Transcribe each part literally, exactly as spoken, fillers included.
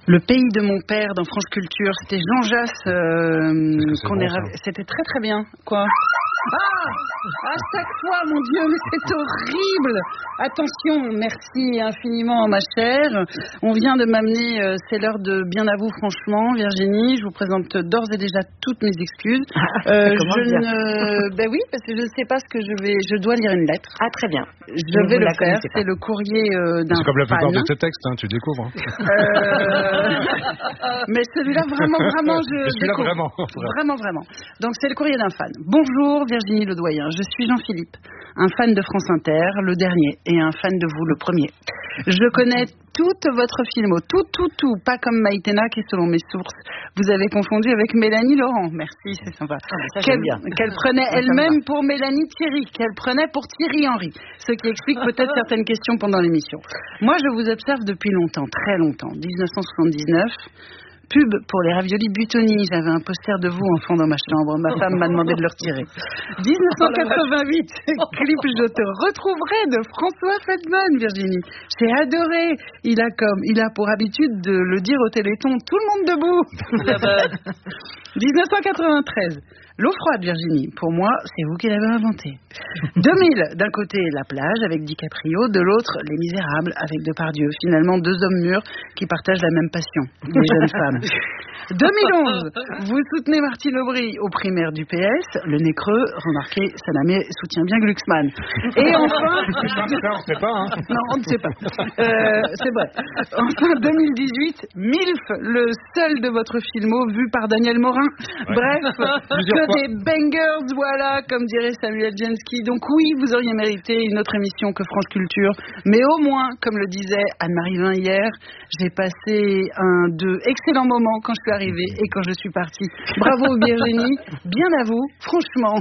Le pays de mon père dans France Culture, c'était Jean Jass. Euh, qu'on bon, est rav... C'était très très bien. Quoi? Ah, à chaque fois, mon Dieu, mais c'est horrible. Attention, merci infiniment, ma chère. On vient de m'amener, euh, c'est l'heure de bien à vous, franchement, Virginie. Je vous présente d'ores et déjà toutes mes excuses. Euh, je ne, ben oui, parce que je ne sais pas ce que je vais. Je dois lire une lettre. Ah, très bien. Je, je vais le faire. C'est le courrier euh, d'un. C'est comme la plupart fan. de tes textes, hein, tu découvres. Hein. Euh... mais celui-là, vraiment, vraiment, je. Celui-là, vraiment, vraiment, vraiment. Donc, c'est le courrier d'un fan. Bonjour, Virginie Ledoyen. Je suis Jean-Philippe, un fan de France Inter, le dernier, et un fan de vous, le premier. Je connais toute votre filmo, tout, tout, tout, pas comme Maïtena qui, selon mes sources, vous avez confondu avec Mélanie Laurent. Merci, c'est sympa. Ah, ça, qu'elle, qu'elle prenait elle-même pour Mélanie Thierry, qu'elle prenait pour Thierry Henry, ce qui explique peut-être certaines questions pendant l'émission. Moi, je vous observe depuis longtemps, très longtemps, dix-neuf cent soixante-dix-neuf. Pub pour les raviolis Butoni. J'avais un poster de vous, enfant, dans ma chambre. Ma femme m'a demandé de le retirer. dix-neuf cent quatre-vingt-huit. Clip Je te retrouverai de François Feldman, Virginie. J'ai adoré. Il a comme, il a pour habitude de le dire au Téléthon. Tout le monde debout. dix-neuf cent quatre-vingt-treize. L'eau froide, Virginie, pour moi, c'est vous qui l'avez inventée. deux mille, d'un côté, La plage avec DiCaprio, de l'autre, Les Misérables avec Depardieu. Finalement, deux hommes mûrs qui partagent la même passion, les jeunes femmes. deux mille onze, vous soutenez Martine Aubry au primaire du P S. Le nez creux, remarquez, Salamé soutient bien Glucksmann. Et enfin... Ça, on ne sait pas, hein. Non, on ne sait pas. Euh, c'est vrai. Enfin, deux mille dix-huit, MILF, le seul de votre filmo vu par Daniel Morin. Ouais. Bref, que des bangers, voilà, comme dirait Samuel Jensky. Donc oui, vous auriez mérité une autre émission que France Culture, mais au moins, comme le disait Anne-Marie Vin hier, j'ai passé un de excellents moments quand je suis arrivée et quand je suis partie. Bravo Virginie, bien à vous, franchement.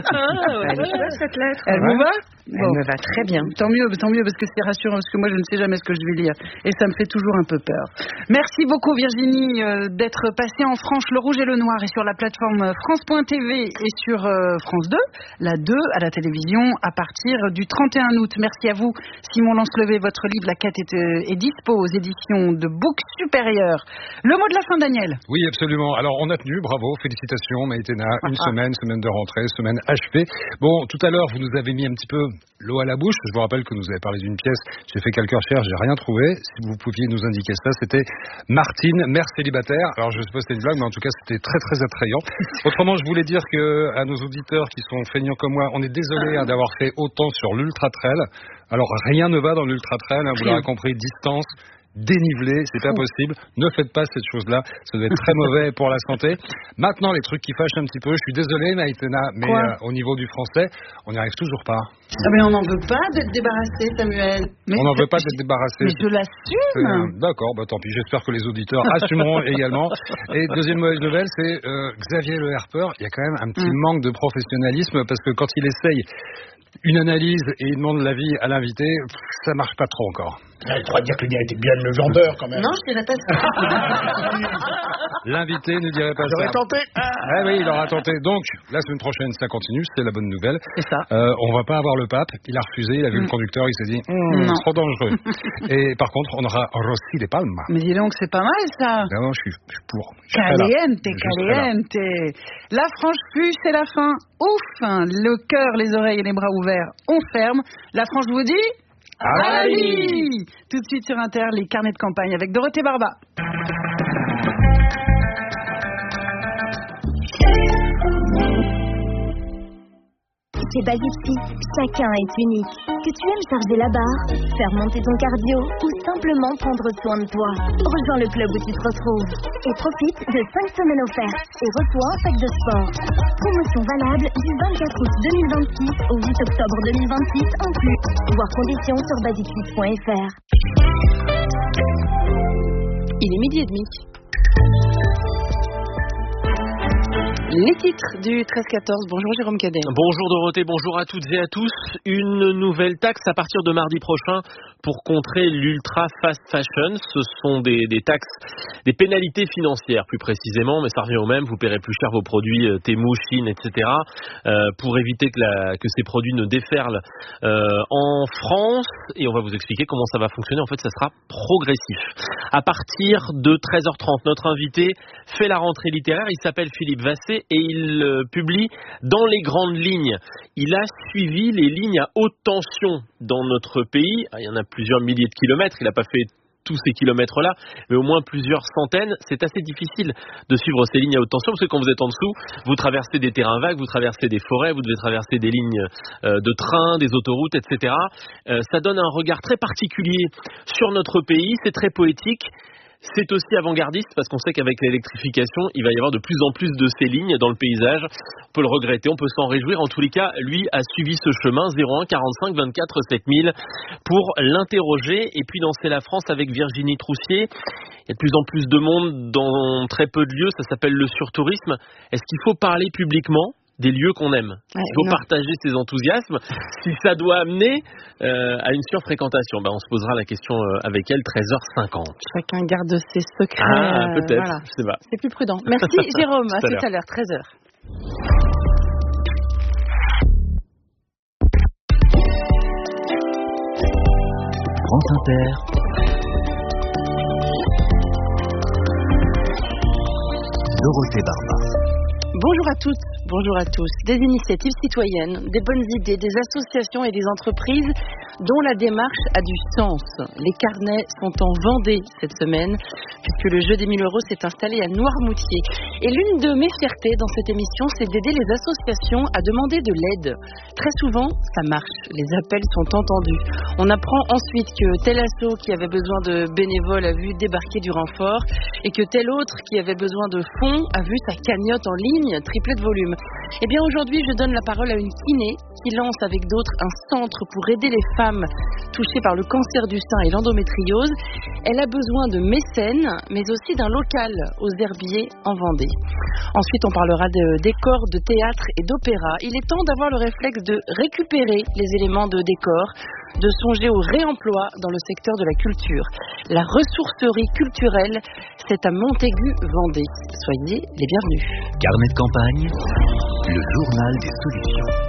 Ah, elle est chouette cette lettre. Elle vous va? Elle bon. me va très bien. Tant mieux, tant mieux, parce que c'est rassurant, parce que moi je ne sais jamais ce que je vais lire et ça me fait toujours un peu peur. Merci beaucoup Virginie euh, d'être passée en franche. Le Rouge et le Noir est sur la plateforme France point T V et sur euh, France deux, la deux à la télévision à partir du trente et un août. Merci à vous Simon Lance-Levé, votre livre La Quête est, euh, est dispo aux éditions de Book Supérieur. Le mot de la fin, Daniel. Oui, absolument. Alors on a tenu, bravo, félicitations Maïtena, une ah, semaine, ah. semaine de rentrée, semaine achevée. Bon, tout à l'heure vous nous avez mis un petit peu l'eau à la bouche. Je vous rappelle que nous avez parlé d'une pièce. J'ai fait quelques recherches, j'ai rien trouvé. Si vous pouviez nous indiquer ça, c'était Martine, mère célibataire. Alors je sais pas si c'était une blague, mais en tout cas c'était très très attrayant. Autrement, je voulais dire que à nos auditeurs qui sont feignants comme moi, on est désolé hein, d'avoir fait autant sur l'Ultra Trail. Alors rien ne va dans l'Ultra Trail, hein, vous l'aurez compris, distance, dénivelé, c'est pas possible. Ne faites pas cette chose-là, ça doit être très mauvais pour la santé. Maintenant, les trucs qui fâchent un petit peu, je suis désolé Maïtena, mais euh, au niveau du français, on n'y arrive toujours pas. Ah mais on n'en veut pas d'être débarrassé, Samuel. Mais on n'en veut pas d'être débarrassé. Mais je l'assume. Euh, d'accord, bah tant pis, j'espère que les auditeurs assumeront également. Et deuxième mauvaise nouvelle, c'est euh, Xavier Le Herper, il y a quand même un petit mm. manque de professionnalisme, parce que quand il essaye une analyse et il demande l'avis à l'invité, ça marche pas trop encore. Ah, il faudrait dire que le gars était bien le vendeur quand même. Non, je dirais pas ça. L'invité ne dirait pas J'aurais ça. tenté. Ah oui, il aura tenté. Donc, la semaine prochaine, ça continue, c'est la bonne nouvelle. C'est ça. Euh, on va pas avoir le pape, il a refusé, il a vu mm. le conducteur, il s'est dit, mm, c'est trop dangereux. Et par contre, on aura Rossi de Palma. Mais dis donc, c'est pas mal ça. Non, non, je suis, je suis pour. Caliente, caliente. La franche fût, c'est la fin. Ouf, le cœur, les oreilles et les bras ouverts, on ferme. La franche vous dit... Allez! Tout de suite sur Inter, les carnets de campagne avec Dorothée Barba. C'est Basic-Fit, chacun est unique. Que tu aimes charger la barre, faire monter ton cardio ou simplement prendre soin de toi, rejoins le club où tu te retrouves et profite de cinq semaines offertes et reçois un sac de sport. Promotion valable du vingt-quatre août deux mille vingt-six au huit octobre deux mille vingt-six inclus. Voir conditions sur basic fit point f r. Il est midi et demi. Les titres du treize quatorze. Bonjour Jérôme Cadet. Bonjour Dorothée, bonjour à toutes et à tous. Une nouvelle taxe à partir de mardi prochain pour contrer l'ultra fast fashion. Ce sont des, des taxes, des pénalités financières plus précisément, mais ça revient au même. Vous paierez plus cher vos produits euh, Temu, Chine, et cetera. Euh, pour éviter que, la, que ces produits ne déferlent euh, en France. Et on va vous expliquer comment ça va fonctionner. En fait, ça sera progressif. À partir de treize heures trente, notre invité fait la rentrée littéraire. Il s'appelle Philippe Vassé et il euh, publie Dans les grandes lignes. Il a suivi les lignes à haute tension dans notre pays. Il y en a plusieurs milliers de kilomètres. Il n'a pas fait tous ces kilomètres-là, mais au moins plusieurs centaines. C'est assez difficile de suivre ces lignes à haute tension parce que quand vous êtes en dessous, vous traversez des terrains vagues, vous traversez des forêts, vous devez traverser des lignes euh, de train, des autoroutes, et cetera. Euh, ça donne un regard très particulier sur notre pays. C'est très poétique. C'est aussi avant-gardiste parce qu'on sait qu'avec l'électrification, il va y avoir de plus en plus de ces lignes dans le paysage. On peut le regretter, on peut s'en réjouir. En tous les cas, lui a suivi ce chemin zéro un quarante-cinq vingt-quatre sept mille pour l'interroger. Et puis dans C'est la France avec Virginie Troussier, il y a de plus en plus de monde dans très peu de lieux. Ça s'appelle le surtourisme. Est-ce qu'il faut parler publiquement des lieux qu'on aime? Ouais, il faut non. partager ses enthousiasmes. Si ça doit amener euh, à une surfréquentation, ben on se posera la question euh, avec elle, treize heures cinquante. Chacun garde ses secrets. Ah, peut-être, euh, voilà. je sais pas. C'est plus prudent. Merci Jérôme, à tout à l'heure, treize heures. France Inter. Dorothée Barba. Bonjour à toutes, bonjour à tous. Des initiatives citoyennes, des bonnes idées, des associations et des entreprises dont la démarche a du sens. Les carnets sont en Vendée cette semaine, puisque le jeu des mille euros s'est installé à Noirmoutier. Et l'une de mes fiertés dans cette émission, c'est d'aider les associations à demander de l'aide. Très souvent, ça marche, les appels sont entendus. On apprend ensuite que tel asso qui avait besoin de bénévoles a vu débarquer du renfort, et que tel autre qui avait besoin de fonds a vu sa cagnotte en ligne tripler de volume. Eh bien aujourd'hui, je donne la parole à une kiné qui lance avec d'autres un centre pour aider les femmes touchées par le cancer du sein et l'endométriose. Elle a besoin de mécènes, mais aussi d'un local aux Herbiers en Vendée. Ensuite, on parlera de décors de théâtre et d'opéra. Il est temps d'avoir le réflexe de récupérer les éléments de décor, de songer au réemploi dans le secteur de la culture. La ressourcerie culturelle, c'est à Montaigu-Vendée. Soyez les bienvenus. Carnet de campagne, le journal des solutions.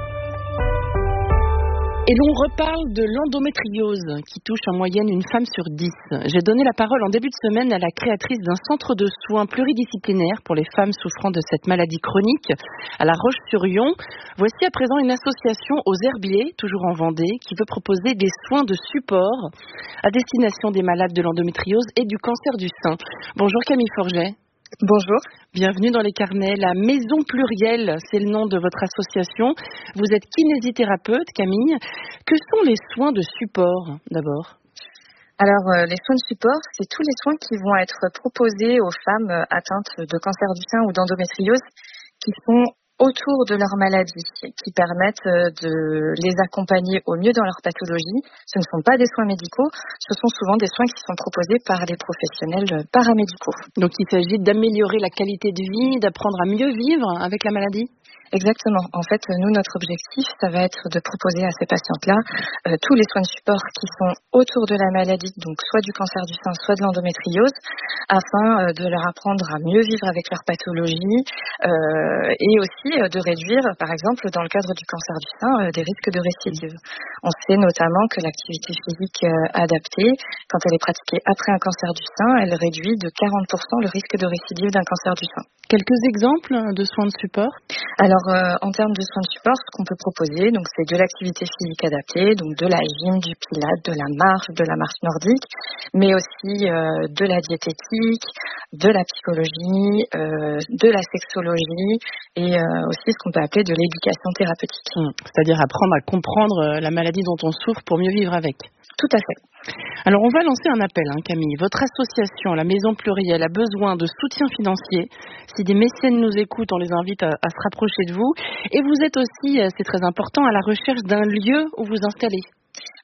Et l'on reparle de l'endométriose qui touche en moyenne une femme sur dix. J'ai donné la parole en début de semaine à la créatrice d'un centre de soins pluridisciplinaire pour les femmes souffrant de cette maladie chronique à La Roche-sur-Yon. Voici à présent une association aux Herbiers, toujours en Vendée, qui veut proposer des soins de support à destination des malades de l'endométriose et du cancer du sein. Bonjour Camille Forget. Bonjour. Bienvenue dans les carnets. La Maison Plurielle, c'est le nom de votre association. Vous êtes kinésithérapeute, Camille. Que sont les soins de support, d'abord ? Alors, euh, les soins de support, c'est tous les soins qui vont être proposés aux femmes atteintes de cancer du sein ou d'endométriose qui sont autour de leur maladie, qui permettent de les accompagner au mieux dans leur pathologie. Ce ne sont pas des soins médicaux, ce sont souvent des soins qui sont proposés par les professionnels paramédicaux. Donc il s'agit d'améliorer la qualité de vie, d'apprendre à mieux vivre avec la maladie ? Exactement. En fait, nous, notre objectif, ça va être de proposer à ces patientes-là euh, tous les soins de support qui sont autour de la maladie, donc soit du cancer du sein, soit de l'endométriose, afin euh, de leur apprendre à mieux vivre avec leur pathologie euh, et aussi euh, de réduire, par exemple, dans le cadre du cancer du sein, euh, des risques de récidive. On sait notamment que l'activité physique euh, adaptée, quand elle est pratiquée après un cancer du sein, elle réduit de quarante pour cent le risque de récidive d'un cancer du sein. Quelques exemples de soins de support ? Alors, euh, en termes de soins de support, ce qu'on peut proposer, donc c'est de l'activité physique adaptée, donc de la gym, du pilate, de la marche, de la marche nordique, mais aussi euh, de la diététique, de la psychologie, euh, de la sexologie et euh, aussi ce qu'on peut appeler de l'éducation thérapeutique. Mmh. C'est-à-dire apprendre à comprendre la maladie dont on souffre pour mieux vivre avec. Tout à fait. Alors on va lancer un appel, hein, Camille. Votre association, la Maison Plurielle, a besoin de soutien financier. Si des mécènes nous écoutent, on les invite à, à se rapprocher de vous. Et vous êtes aussi, c'est très important, à la recherche d'un lieu où vous installer.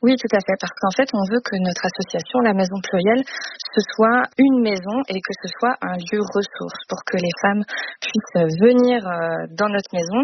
Oui, tout à fait, parce qu'en fait, on veut que notre association, la Maison Plurielle, ce soit une maison et que ce soit un lieu ressource pour que les femmes puissent venir dans notre maison,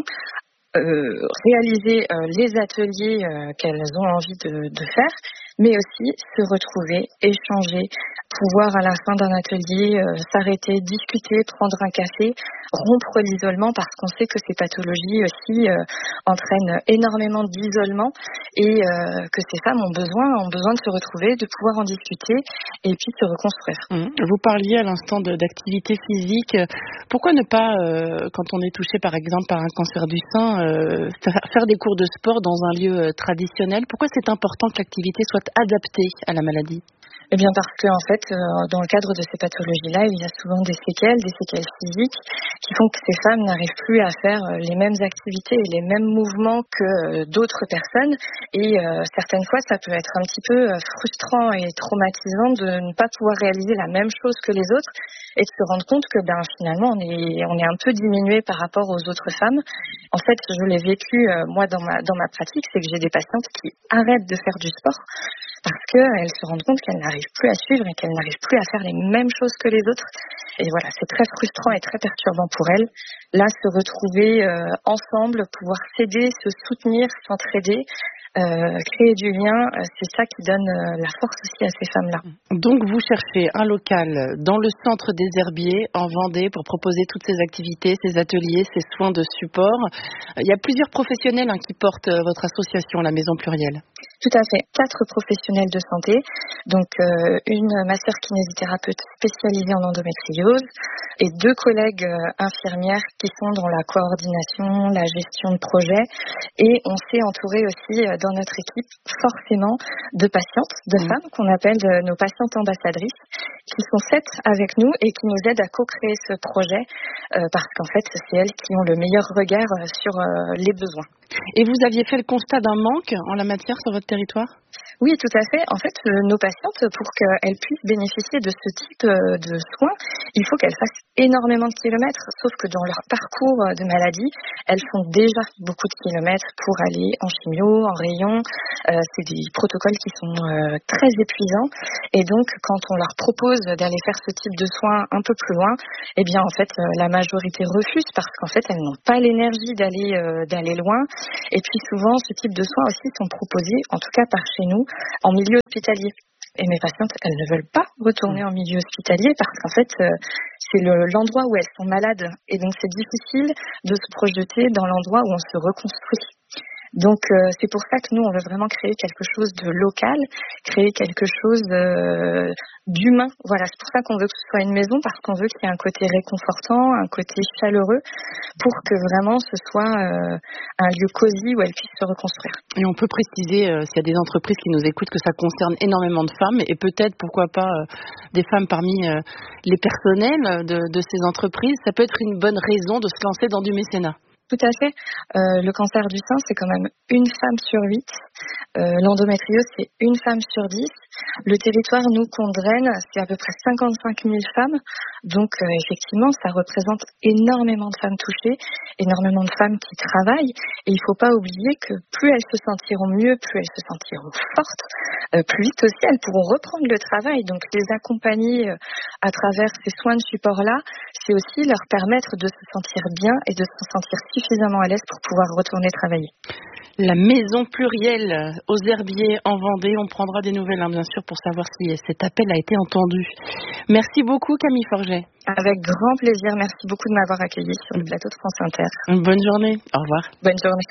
euh, réaliser euh, les ateliers euh, qu'elles ont envie de, de faire, mais aussi se retrouver, échanger, pouvoir à la fin d'un atelier euh, s'arrêter, discuter, prendre un café, rompre l'isolement, parce qu'on sait que ces pathologies aussi euh, entraînent énormément d'isolement et euh, que ces femmes ont besoin, ont besoin de se retrouver, de pouvoir en discuter et puis se reconstruire. Vous parliez à l'instant de, d'activité physique. Pourquoi ne pas, euh, quand on est touché par exemple par un cancer du sein, euh, faire des cours de sport dans un lieu euh, traditionnel? Pourquoi c'est important que l'activité soit adaptée à la maladie? Eh bien parce que en fait, euh, dans le cadre de ces pathologies-là, il y a souvent des séquelles, des séquelles physiques, qui font que ces femmes n'arrivent plus à faire euh, les mêmes activités et les mêmes mouvements que euh, d'autres personnes. Et euh, certaines fois, ça peut être un petit peu euh, frustrant et traumatisant de ne pas pouvoir réaliser la même chose que les autres et de se rendre compte que ben finalement, on est on est un peu diminué par rapport aux autres femmes. En fait, je l'ai vécu euh, moi dans ma dans ma pratique, c'est que j'ai des patientes qui arrêtent de faire du sport parce qu'elles se rendent compte qu'elles n'arrivent plus à suivre et qu'elles n'arrivent plus à faire les mêmes choses que les autres. Et voilà, c'est très frustrant et très perturbant pour elles. Là, se retrouver euh, ensemble, pouvoir s'aider, se soutenir, s'entraider, euh, créer du lien, euh, c'est ça qui donne euh, la force aussi à ces femmes-là. Donc, vous cherchez un local dans le centre des Herbiers, en Vendée, pour proposer toutes ces activités, ces ateliers, ces soins de support. Il y a plusieurs professionnels hein, qui portent votre association, la Maison Plurielle. Tout à fait, quatre professionnels de santé, donc euh, une masseur kinésithérapeute spécialisée en endométriose et deux collègues euh, infirmières qui sont dans la coordination, la gestion de projet, et on s'est entouré aussi euh, dans notre équipe forcément de patientes, de mmh. femmes qu'on appelle de, nos patientes ambassadrices, qui sont sept avec nous et qui nous aident à co-créer ce projet euh, parce qu'en fait c'est elles qui ont le meilleur regard sur euh, les besoins. Et vous aviez fait le constat d'un manque en la matière sur votre territoire ? Oui, tout à fait. En fait, euh, nos patientes, pour qu'elles puissent bénéficier de ce type euh, de soins, il faut qu'elles fassent énormément de kilomètres, sauf que dans leur parcours de maladie, elles font déjà beaucoup de kilomètres pour aller en chimio, en rayon. Euh, c'est des protocoles qui sont euh, très épuisants. Et donc, quand on leur propose d'aller faire ce type de soins un peu plus loin, eh bien, en fait, euh, la majorité refuse parce qu'en fait, elles n'ont pas l'énergie d'aller euh, d'aller loin. Et puis, souvent, ce type de soins aussi sont proposés, en tout cas par chez nous, en milieu hospitalier. Et mes patientes, elles ne veulent pas retourner en milieu hospitalier parce qu'en fait, euh, c'est le, l'endroit où elles sont malades. Et donc, c'est difficile de se projeter dans l'endroit où on se reconstruit. Donc, euh, c'est pour ça que nous, on veut vraiment créer quelque chose de local, créer quelque chose euh, d'humain. Voilà, c'est pour ça qu'on veut que ce soit une maison, parce qu'on veut qu'il y ait un côté réconfortant, un côté chaleureux, pour que vraiment ce soit euh, un lieu cosy où elles puissent se reconstruire. Et on peut préciser, euh, s'il y a des entreprises qui nous écoutent, que ça concerne énormément de femmes, et peut-être, pourquoi pas, euh, des femmes parmi euh, les personnels de, de ces entreprises. Ça peut être une bonne raison de se lancer dans du mécénat. Tout à fait. Euh, le cancer du sein, c'est quand même une femme sur huit. Euh, l'endométriose, c'est une femme sur dix. Le territoire, nous, qu'on draine, c'est à peu près cinquante-cinq mille femmes. Donc, euh, effectivement, ça représente énormément de femmes touchées, énormément de femmes qui travaillent. Et il ne faut pas oublier que plus elles se sentiront mieux, plus elles se sentiront fortes, euh, plus vite aussi elles pourront reprendre le travail. Donc, les accompagner euh, à travers ces soins de support-là, c'est aussi leur permettre de se sentir bien et de se sentir suffisamment à l'aise pour pouvoir retourner travailler. La Maison Plurielle aux Herbiers en Vendée. On prendra des nouvelles, hein, bien sûr, pour savoir si cet appel a été entendu. Merci beaucoup, Camille Forget. Avec grand plaisir. Merci beaucoup de m'avoir accueillie sur le plateau de France Inter. Bonne journée. Au revoir. Bonne journée.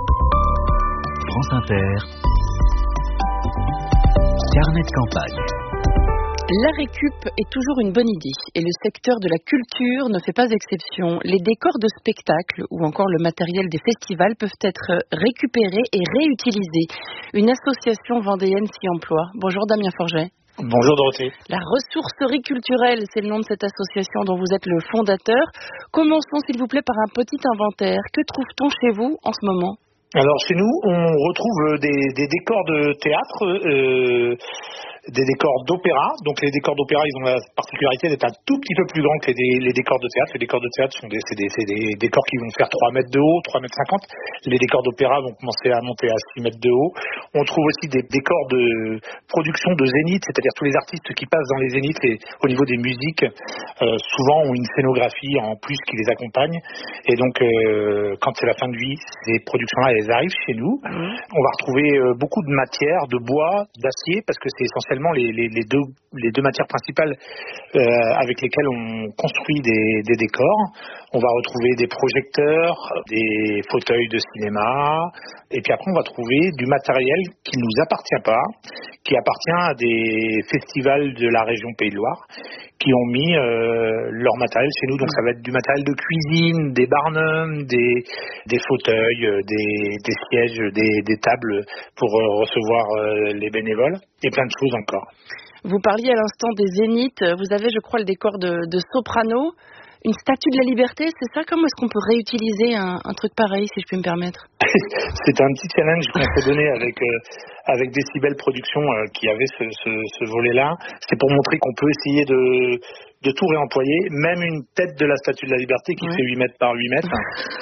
France Inter. Carnet de campagne. La récup est toujours une bonne idée et le secteur de la culture ne fait pas exception. Les décors de spectacles ou encore le matériel des festivals peuvent être récupérés et réutilisés. Une association vendéenne s'y emploie. Bonjour Damien Forget. Bonjour Dorothée. La ressourcerie culturelle, c'est le nom de cette association dont vous êtes le fondateur. Commençons s'il vous plaît par un petit inventaire. Que trouve-t-on chez vous en ce moment ? Alors chez nous, on retrouve des, des décors de théâtre, euh, des décors d'opéra. Donc les décors d'opéra, ils ont la particularité d'être un tout petit peu plus grands que les, les décors de théâtre. Les décors de théâtre sont des, c'est des, c'est des décors qui vont faire trois mètres de haut, trois mètres cinquante. Les décors d'opéra vont commencer à monter à six mètres de haut. On trouve aussi des décors de production de zénith, c'est-à-dire tous les artistes qui passent dans les zéniths et au niveau des musiques, euh, souvent ont une scénographie en plus qui les accompagne. Et donc, euh, quand c'est la fin de vie, ces productions-là, elles arrivent chez nous. Mmh. On va retrouver euh, beaucoup de matières, de bois, d'acier, parce que c'est essentiellement les, les, les, deux, les deux matières principales euh, avec lesquelles on construit des, des décors. On va retrouver des projecteurs, des fauteuils de cinéma, et puis après on va trouver du matériel qui ne nous appartient pas, qui appartient à des festivals de la région Pays de Loire, qui ont mis euh, leur matériel chez nous. Donc ça va être du matériel de cuisine, des barnums, des, des fauteuils, des, des sièges, des, des tables pour euh, recevoir euh, les bénévoles, et plein de choses encore. Vous parliez à l'instant des zéniths, vous avez je crois le décor de, de Soprano. Une statue de la liberté, c'est ça? Comment est-ce qu'on peut réutiliser un, un truc pareil, si je puis me permettre? C'est un petit challenge qu'on s'est donné avec euh, avec Décibel Productions euh, qui avait ce, ce, ce volet-là. C'est pour montrer qu'on peut essayer de de tout réemployer, même une tête de la statue de la liberté qui ouais. fait huit mètres par huit mètres.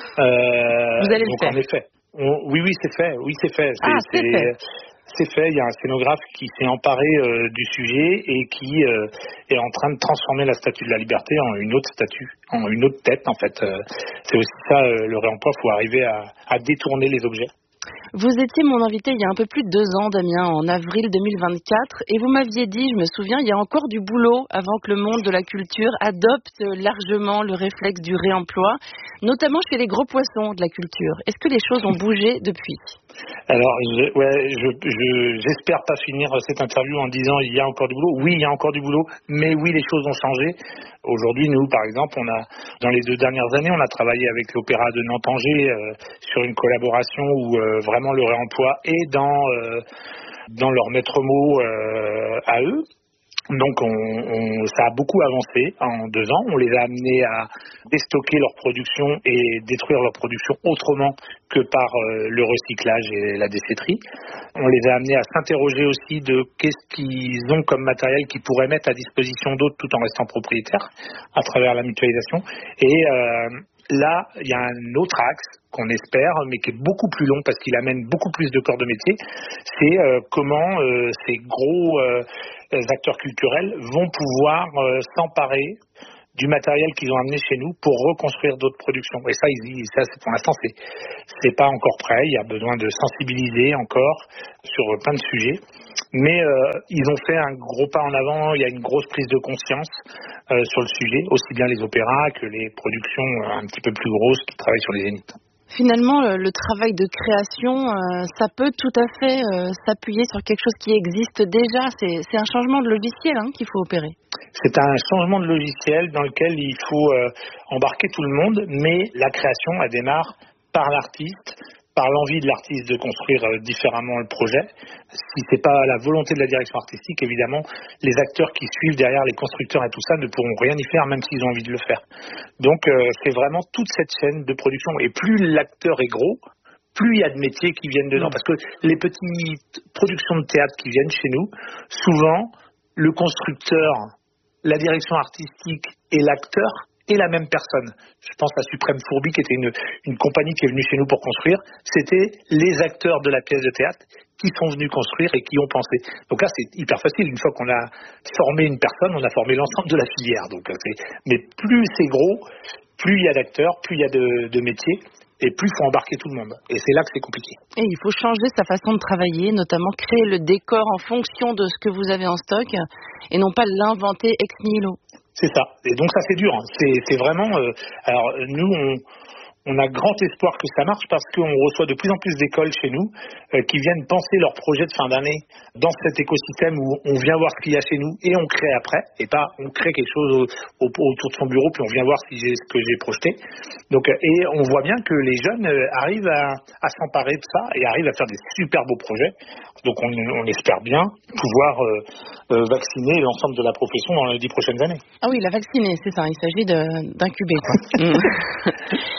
Euh, Vous allez donc le faire. En effet, on, oui, oui, c'est fait. Oui, c'est fait. C'est, ah, c'est, c'est fait. C'est fait, il y a un scénographe qui s'est emparé euh, du sujet et qui euh, est en train de transformer la statue de la liberté en une autre statue, en une autre tête en fait. Euh, c'est aussi ça euh, le réemploi, il faut arriver à, à détourner les objets. Vous étiez mon invité il y a un peu plus de deux ans, Damien, en avril deux mille vingt-quatre, et vous m'aviez dit, je me souviens, il y a encore du boulot avant que le monde de la culture adopte largement le réflexe du réemploi, notamment chez les gros poissons de la culture. Est-ce que les choses ont bougé depuis ? Alors, je, ouais, je, je, j'espère pas finir cette interview en disant il y a encore du boulot. Oui, il y a encore du boulot, mais oui, les choses ont changé. Aujourd'hui, nous, par exemple, on a, dans les deux dernières années, on a travaillé avec l'Opéra de Nantes-Angers euh, sur une collaboration où euh, vraiment le réemploi est dans euh, dans leur maître mot euh, à eux. Donc on, on, ça a beaucoup avancé en deux ans. On les a amenés à déstocker leur production et détruire leur production autrement que par euh, le recyclage et la déchetterie. On les a amenés à s'interroger aussi de qu'est-ce qu'ils ont comme matériel qu'ils pourraient mettre à disposition d'autres tout en restant propriétaires à travers la mutualisation. Et euh, là, il y a un autre axe qu'on espère, mais qui est beaucoup plus long parce qu'il amène beaucoup plus de corps de métier, c'est euh, comment euh, ces gros euh, acteurs culturels vont pouvoir euh, s'emparer du matériel qu'ils ont amené chez nous pour reconstruire d'autres productions. Et ça, ils, ça c'est, pour l'instant, c'est, c'est pas encore prêt. Il y a besoin de sensibiliser encore sur plein de sujets. Mais euh, ils ont fait un gros pas en avant. Il y a une grosse prise de conscience euh, sur le sujet, aussi bien les opéras que les productions un petit peu plus grosses qui travaillent sur les zéniths. Finalement, le, le travail de création, euh, ça peut tout à fait euh, s'appuyer sur quelque chose qui existe déjà. C'est, c'est un changement de logiciel hein, qu'il faut opérer. C'est un changement de logiciel dans lequel il faut euh, embarquer tout le monde, mais la création, elle démarre par l'artiste, par l'envie de l'artiste de construire euh, différemment le projet. Si c'est pas la volonté de la direction artistique, évidemment, les acteurs qui suivent derrière, les constructeurs et tout ça, ne pourront rien y faire, même s'ils ont envie de le faire. Donc, euh, c'est vraiment toute cette chaîne de production. Et plus l'acteur est gros, plus il y a de métiers qui viennent dedans. Parce que les petites productions de théâtre qui viennent chez nous, souvent, le constructeur, la direction artistique et l'acteur et la même personne. Je pense à Suprême Fourbi, qui était une, une compagnie qui est venue chez nous pour construire. C'était les acteurs de la pièce de théâtre qui sont venus construire et qui ont pensé. Donc là, c'est hyper facile. Une fois qu'on a formé une personne, on a formé l'ensemble de la filière. Donc, c'est... Mais plus c'est gros, plus il y a d'acteurs, plus il y a de, de métiers, et plus il faut embarquer tout le monde. Et c'est là que c'est compliqué. Et il faut changer sa façon de travailler, notamment créer le décor en fonction de ce que vous avez en stock, et non pas l'inventer ex nihilo. C'est ça. Et donc ça c'est dur. C'est, c'est vraiment. Euh, alors nous on, on a grand espoir que ça marche parce qu'on reçoit de plus en plus d'écoles chez nous euh, qui viennent penser leur projet de fin d'année dans cet écosystème où on vient voir ce qu'il y a chez nous et on crée après, et pas on crée quelque chose au, au, autour de son bureau puis on vient voir si j'ai ce que j'ai projeté. Donc euh, et on voit bien que les jeunes euh, arrivent à, à s'emparer de ça et arrivent à faire des super beaux projets. Donc on, on espère bien pouvoir euh, euh, vacciner l'ensemble de la profession dans les dix prochaines années. Ah oui, la vacciner, c'est ça. Il s'agit de, d'incuber, quoi.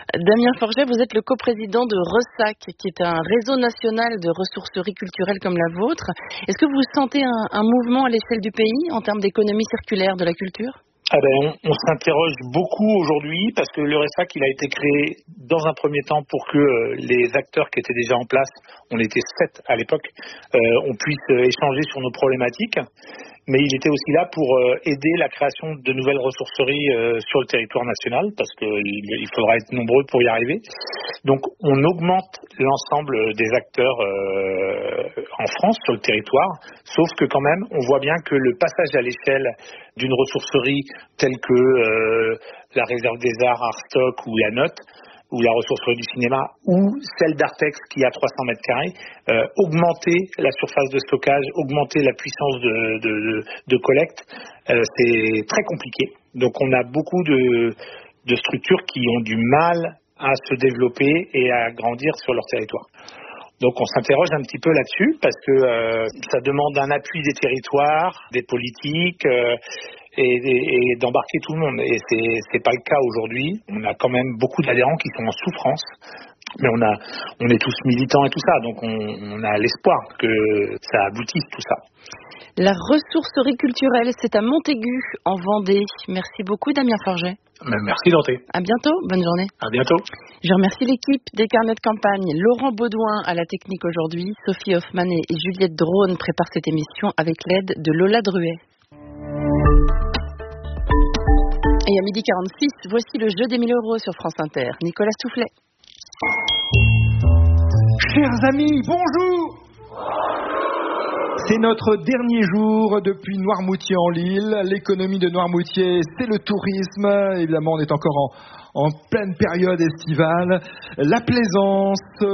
Damien Forget, vous êtes le coprésident de RESAC, qui est un réseau national de ressourceries culturelles comme la vôtre. Est-ce que vous sentez un, un mouvement à l'échelle du pays en termes d'économie circulaire de la culture ? Ah ben, on, on s'interroge beaucoup aujourd'hui parce que le RESAC, il a été créé dans un premier temps pour que euh, les acteurs qui étaient déjà en place, on était sept à l'époque, euh, on puisse euh, échanger sur nos problématiques. Mais il était aussi là pour euh, aider la création de nouvelles ressourceries euh, sur le territoire national, parce qu'il il faudra être nombreux pour y arriver. Donc on augmente l'ensemble des acteurs euh, en France, sur le territoire, sauf que quand même, on voit bien que le passage à l'échelle d'une ressourcerie telle que euh, la Réserve des Arts, Artstock ou la Note, ou la ressourcerie du cinéma, ou celle d'Artex qui a trois cents mètres carrés, euh, augmenter la surface de stockage, augmenter la puissance de, de, de, de collecte, euh, c'est très compliqué. Donc on a beaucoup de, de structures qui ont du mal à se développer et à grandir sur leur territoire. Donc on s'interroge un petit peu là-dessus parce que euh, ça demande un appui des territoires, des politiques, euh, Et, et, et d'embarquer tout le monde. Et c'est, c'est pas le cas aujourd'hui. On a quand même beaucoup d'adhérents qui sont en souffrance, mais on a, on est tous militants et tout ça, donc on, on a l'espoir que ça aboutisse tout ça. La ressourcerie culturelle, c'est à Montaigu, en Vendée. Merci beaucoup, Damien Forget. Merci, Dorothée. À bientôt. Bonne journée. À bientôt. Je remercie l'équipe des carnets de campagne. Laurent Baudouin à la technique aujourd'hui. Sophie Hoffman et Juliette Drone préparent cette émission avec l'aide de Lola Druet. Et à midi quarante-six, voici le jeu des mille euros sur France Inter. Nicolas Soufflet. Chers amis, bonjour. C'est notre dernier jour depuis Noirmoutier-en-l'Île. L'économie de Noirmoutier, c'est le tourisme. Évidemment, on est encore en, en pleine période estivale. La plaisance,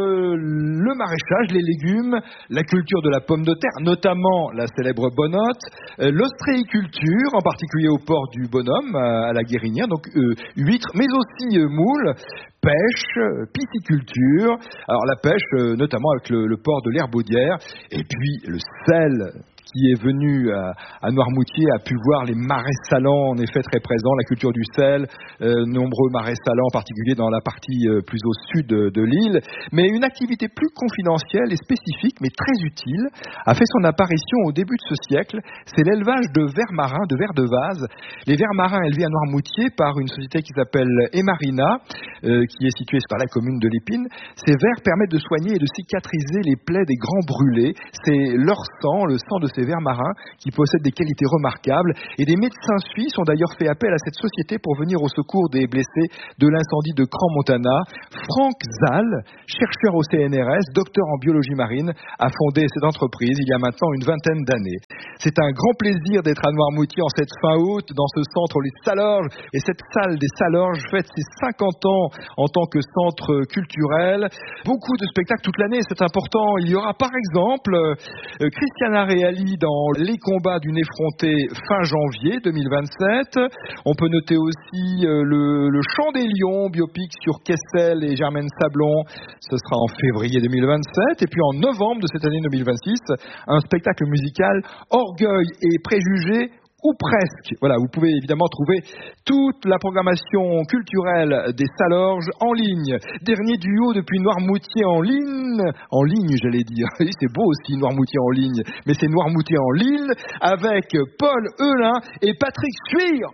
le maraîchage, les légumes, la culture de la pomme de terre, notamment la célèbre bonote, l'ostréiculture, en particulier au port du Bonhomme, à la Guérinière, donc euh, huîtres, mais aussi euh, moules, pêche, pisciculture. Alors la pêche, euh, notamment avec le, le port de l'Herbaudière, et puis le sel qui est venu à, à Noirmoutier a pu voir les marais salants en effet très présents, la culture du sel, euh, nombreux marais salants en particulier dans la partie euh, plus au sud de, de l'île, mais une activité plus confidentielle et spécifique mais très utile a fait son apparition au début de ce siècle, c'est l'élevage de vers marins, de vers de vase. Les vers marins élevés à Noirmoutier par une société qui s'appelle Emarina, euh, qui est située par la commune de l'Épine. Ces vers permettent de soigner et de cicatriser les plaies des grands brûlés. C'est leur sang, le sang de ces vers marins qui possèdent des qualités remarquables, et des médecins suisses ont d'ailleurs fait appel à cette société pour venir au secours des blessés de l'incendie de Crans-Montana. Franck Zal, chercheur au C N R S, docteur en biologie marine, a fondé cette entreprise il y a maintenant une vingtaine d'années. C'est un grand plaisir d'être à Noirmoutier en cette fin août, dans ce centre Les Salorges, et cette salle des Salorges fête ses cinquante ans en tant que centre culturel. Beaucoup de spectacles toute l'année, c'est important. Il y aura par exemple euh, Christiana Reali dans Les combats d'une effrontée fin janvier deux mille vingt-sept. On peut noter aussi euh, le, le Chant des Lions, biopic sur Kessel et Germaine Sablon. Ce sera en février deux mille vingt-sept. Et puis en novembre de cette année deux mille vingt-six, un spectacle musical Orgueil et préjugés, ou presque. Voilà, vous pouvez évidemment trouver toute la programmation culturelle des Salorges en ligne. Dernier duo depuis Noirmoutier en ligne, en ligne j'allais dire, c'est beau aussi Noirmoutier en ligne, mais c'est Noirmoutier en ligne, avec Paul Heulin et Patrick Suire.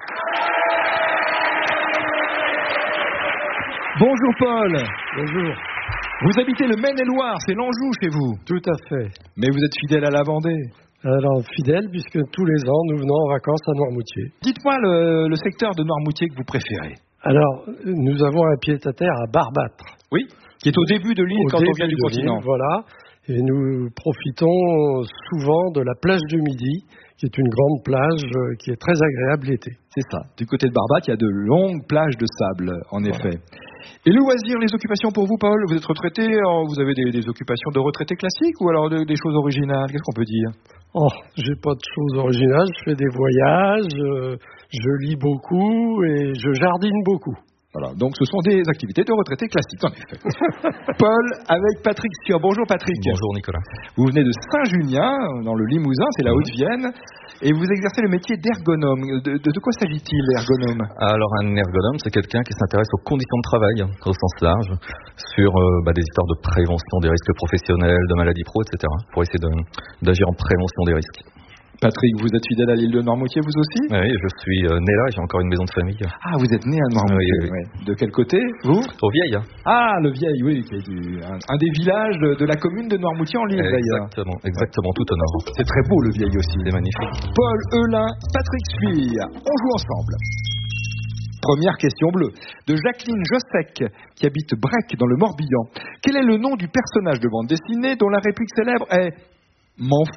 Bonjour Paul. Bonjour. Vous habitez le Maine-et-Loire, c'est l'Anjou chez vous. Tout à fait. Mais vous êtes fidèle à la Vendée. Alors, fidèle, puisque tous les ans, nous venons en vacances à Noirmoutier. Dites-moi le, le secteur de Noirmoutier que vous préférez. Alors, nous avons un pied-à-terre à Barbâtre. Oui, qui est au début de l'île au quand on vient du continent. Voilà, et nous profitons souvent de la plage du Midi, qui est une grande plage euh, qui est très agréable l'été. C'est ça. Du côté de Barbâtre, il y a de longues plages de sable, en voilà. effet. Et le loisir, les occupations pour vous, Paul? Vous êtes retraité, vous avez des, des occupations de retraité classiques ou alors de, des choses originales? Qu'est-ce qu'on peut dire? Oh, j'ai pas de choses originales. Je fais des voyages, euh, je lis beaucoup et je jardine beaucoup. Voilà, donc ce sont des activités de retraités classiques, en effet. Paul avec Patrick Sieur. Bonjour Patrick. Bonjour Nicolas. Vous venez de Saint-Junien, dans le Limousin, c'est la Haute-Vienne, et vous exercez le métier d'ergonome. De, de, de quoi s'agit-il, ergonome? Alors un ergonome, c'est quelqu'un qui s'intéresse aux conditions de travail, au sens large, sur euh, bah, des histoires de prévention des risques professionnels, de maladies pro, et cetera, pour essayer de, d'agir en prévention des risques. Patrick, vous êtes fidèle à l'île de Noirmoutier, vous aussi? Oui, je suis euh, né là, j'ai encore une maison de famille. Ah, vous êtes né à Noirmoutier, oui, oui. Oui. De quel côté, vous? Au Vieil. Ah, le Vieil, oui, qui est du, un, un des villages de, de la commune de Noirmoutier en Lille, d'ailleurs. Exactement, exactement, tout au nord. C'est très beau, le Vieil aussi. C'est magnifique. Paul Eulin, Patrick Suire, on joue ensemble. Première question bleue, de Jacqueline Jossec, qui habite Brec, dans le Morbihan. Quel est le nom du personnage de bande dessinée dont la réplique célèbre est « M'enfin ».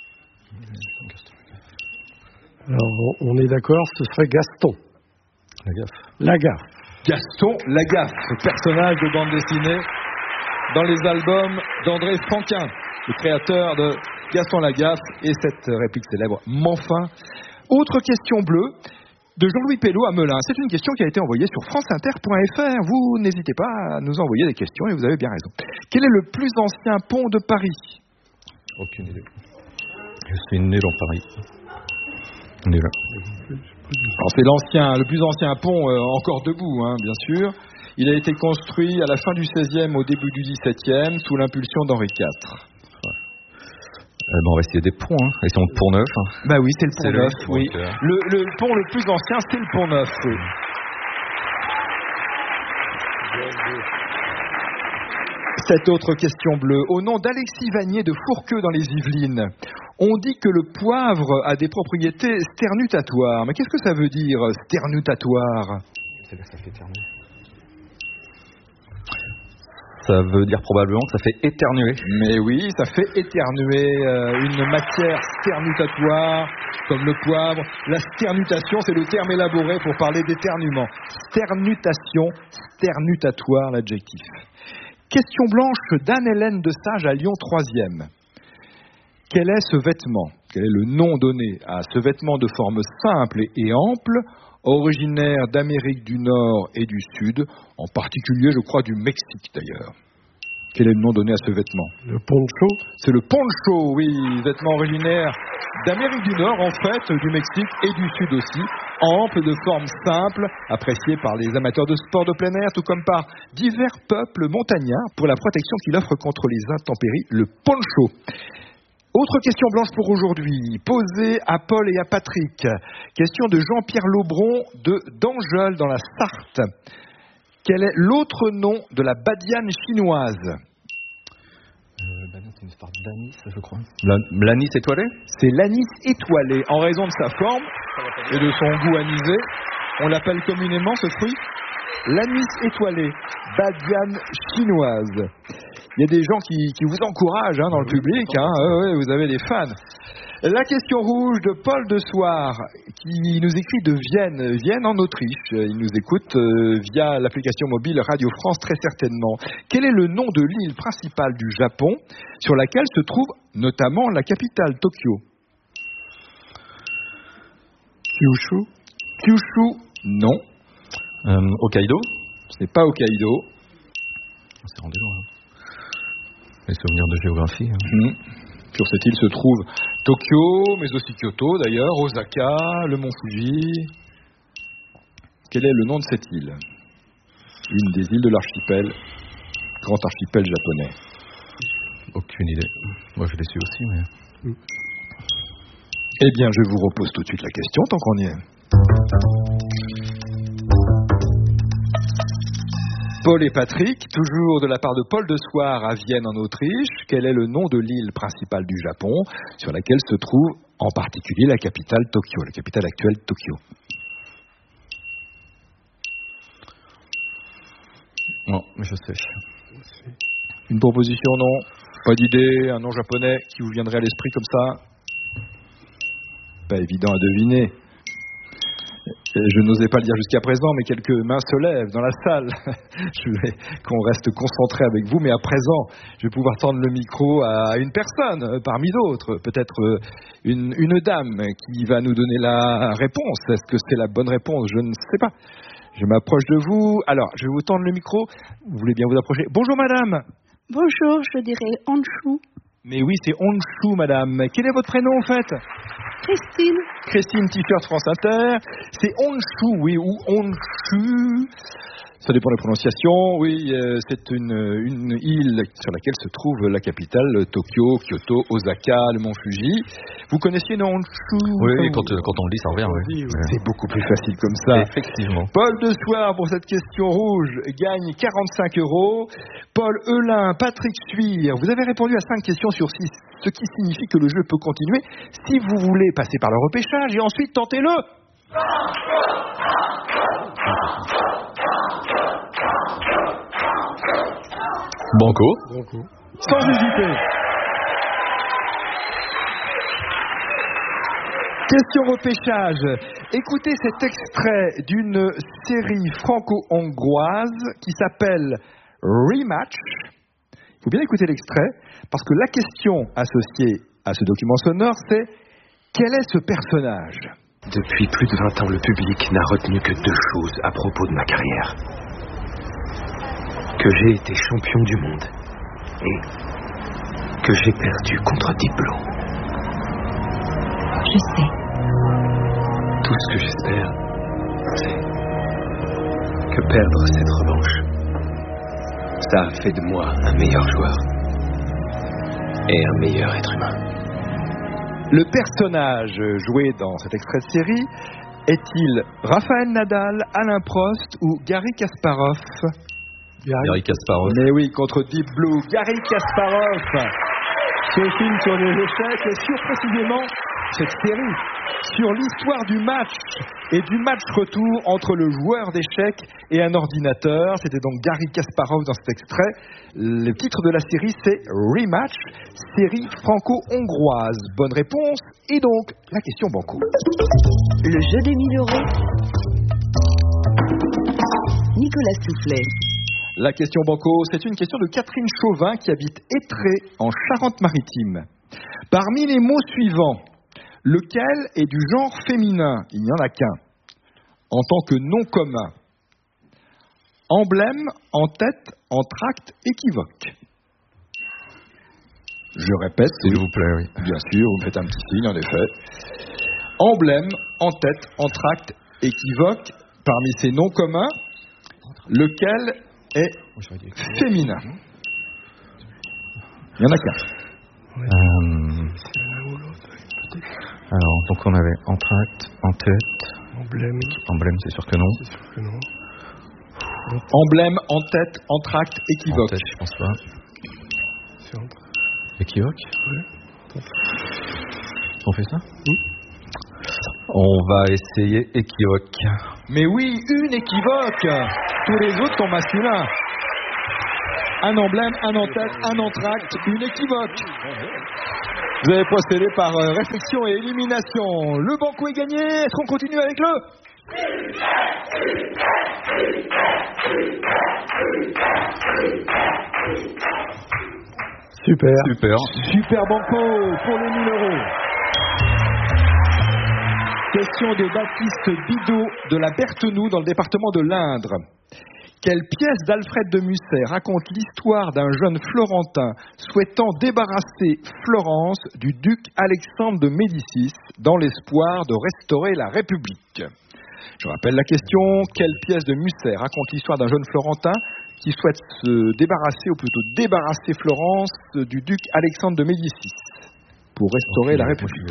Alors, on est d'accord, ce serait Gaston. Lagaffe. Lagaffe. Gaston Lagaffe, personnage de bande dessinée dans les albums d'André Franquin, le créateur de Gaston Lagaffe, et cette réplique célèbre, M'enfin. Autre question bleue, de Jean-Louis Pello à Melun. C'est une question qui a été envoyée sur franceinter point f r. Vous n'hésitez pas à nous envoyer des questions, et vous avez bien raison. Quel est le plus ancien pont de Paris? Aucune idée. Je suis nul en Paris. Nul. Alors c'est l'ancien, le plus ancien pont euh, encore debout, hein, bien sûr. Il a été construit à la fin du seizième, au début du dix-septième, sous l'impulsion d'Henri quatre. Ouais. Euh, ben on va essayer des ponts, hein. Essayons le pont neuf. Hein. Bah oui, c'est le pont c'est neuf. Le, oui. euh... Le, le pont le plus ancien, c'est le pont neuf. Oui. Cette autre question bleue, au nom d'Alexis Vanier de Fourqueux dans les Yvelines, on dit que le poivre a des propriétés sternutatoires. Mais qu'est-ce que ça veut dire, sternutatoire? Ça fait éternuer. Ça veut dire probablement que ça fait éternuer. Mais oui, ça fait éternuer. Euh, une matière sternutatoire, comme le poivre. La sternutation, c'est le terme élaboré pour parler d'éternuement. Sternutation, sternutatoire, l'adjectif. Question blanche d'Anne-Hélène de Sage à Lyon troisième. Quel est ce vêtement? Quel est le nom donné à ce vêtement de forme simple et ample, originaire d'Amérique du Nord et du Sud, en particulier, je crois, du Mexique d'ailleurs? Quel est le nom donné à ce vêtement? Le poncho. C'est le poncho, oui, vêtement originaire d'Amérique du Nord, en fait, du Mexique et du Sud aussi, ample, de forme simple, apprécié par les amateurs de sport de plein air, tout comme par divers peuples montagnards, pour la protection qu'il offre contre les intempéries, le poncho. Autre question blanche pour aujourd'hui, posée à Paul et à Patrick. Question de Jean-Pierre Laubron de d'Angel dans la Sarthe. Quel est l'autre nom de la badiane chinoise? euh, Badiane, c'est une sorte d'anis, je crois. La, l'anis étoilé? C'est l'anis étoilé. En raison de sa forme et de son goût anisé, on l'appelle communément, ce fruit, l'anis étoilé, badiane chinoise. Il y a des gens qui, qui vous encouragent hein, dans le public, hein, euh, ouais, vous avez des fans. La question rouge de Paul de Soir, qui nous écrit de Vienne, Vienne en Autriche. Il nous écoute euh, via l'application mobile Radio France très certainement. Quel est le nom de l'île principale du Japon, sur laquelle se trouve notamment la capitale Tokyo? Kyushu. Kyushu, non. Euh, Hokkaido. Ce n'est pas Hokkaido. On s'est rendu loin. Les souvenirs de géographie. Hein. Mmh. Sur cette île se trouve Tokyo, mais aussi Kyoto d'ailleurs, Osaka, le mont Fuji. Quel est le nom de cette île? Une des îles de l'archipel, grand archipel japonais. Aucune idée. Moi je l'ai su aussi, mais... Eh bien, je vous repose tout de suite la question, tant qu'on y est. Paul et Patrick, toujours de la part de Paul de Soir à Vienne en Autriche, quel est le nom de l'île principale du Japon, sur laquelle se trouve en particulier la capitale Tokyo, la capitale actuelle Tokyo? Non, mais je sais. Une proposition, non? Pas d'idée, un nom japonais qui vous viendrait à l'esprit comme ça? Pas évident à deviner. Je n'osais pas le dire jusqu'à présent, mais quelques mains se lèvent dans la salle. Je voulais qu'on reste concentré avec vous, mais à présent, je vais pouvoir tendre le micro à une personne parmi d'autres, peut-être une, une dame qui va nous donner la réponse. Est-ce que c'est la bonne réponse? Je ne sais pas. Je m'approche de vous. Alors, je vais vous tendre le micro. Vous voulez bien vous approcher. Bonjour, madame. Bonjour, je dirais Honshu. Mais oui, c'est Honshu, madame. Quel est votre prénom, en fait? Christine. Christine, t-shirt France Inter. C'est Honshu, oui, ou Honshu. Ça dépend des prononciations. Oui, euh, c'est une, une île sur laquelle se trouve la capitale, Tokyo, Kyoto, Osaka, le mont Fuji. Vous connaissiez non Honshu? Oui, oui, quand, quand on le dit, ça revient. Oui. Oui. C'est beaucoup plus facile comme ça. Effectivement. Paul Desoir, pour cette question rouge, gagne quarante-cinq euros. Paul Eulin, Patrick Suire, vous avez répondu à cinq questions sur six, ce qui signifie que le jeu peut continuer si vous voulez passer par le repêchage et ensuite tentez-le. Banco. Banco. Sans hésiter. Question repêchage. Écoutez cet extrait d'une série franco-hongroise qui s'appelle Rematch. Il faut bien écouter l'extrait parce que la question associée à ce document sonore, c'est quel est ce personnage? Depuis plus de vingt ans, le public n'a retenu que deux choses à propos de ma carrière. Que j'ai été champion du monde et que j'ai perdu contre Diplo. Je sais. Tout ce que j'espère, c'est que perdre cette revanche, ça a fait de moi un meilleur joueur et un meilleur être humain. Le personnage joué dans cet extrait de série est-il Raphaël Nadal, Alain Prost ou Garry Kasparov? Garry Kasparov. Mais oui, contre Deep Blue. Garry Kasparov. Ce film sur les échecs et sur précisément cette série sur l'histoire du match et du match retour entre le joueur d'échecs et un ordinateur. C'était donc Garry Kasparov dans cet extrait. Le titre de la série, c'est Rematch, série franco-hongroise. Bonne réponse. Et donc, la question banco. Le jeu des mille euros. Nicolas Soufflet. La question banco, c'est une question de Catherine Chauvin qui habite Étré, en Charente-Maritime. Parmi les mots suivants, lequel est du genre féminin? Il n'y en a qu'un. En tant que nom commun. Emblème, en-tête, entracte, équivoque. Je répète. S'il vous plaît, oui. Bien sûr, vous faites un petit signe, en effet. Emblème, en-tête, entracte, équivoque. Parmi ces noms communs, lequel est féminin? Il n'y en a qu'un. Euh... Alors, donc on avait entracte, en-tête. Emblème. Emblème, c'est sûr que non. C'est sûr que non. Emblème, en-tête, entracte, équivoque. En-tête, je pense pas. C'est entre... Équivoque? Oui. On fait ça? Oui. On va essayer équivoque. Mais oui, une équivoque. Tous les autres sont masculins. Un emblème, un en-tête, un entracte, une équivoque. Vous avez procédé par euh, réflexion et élimination. Le banco est gagné. Est-ce qu'on continue avec le... Super. Super. Super banco pour les mille euros. Question de Baptiste Bidot de la Berthenoux dans le département de l'Indre. Quelle pièce d'Alfred de Musset raconte l'histoire d'un jeune Florentin souhaitant débarrasser Florence du duc Alexandre de Médicis dans l'espoir de restaurer la République? Je rappelle la question. Quelle pièce de Musset raconte l'histoire d'un jeune Florentin qui souhaite se débarrasser, ou plutôt débarrasser Florence du duc Alexandre de Médicis pour restaurer okay, la République?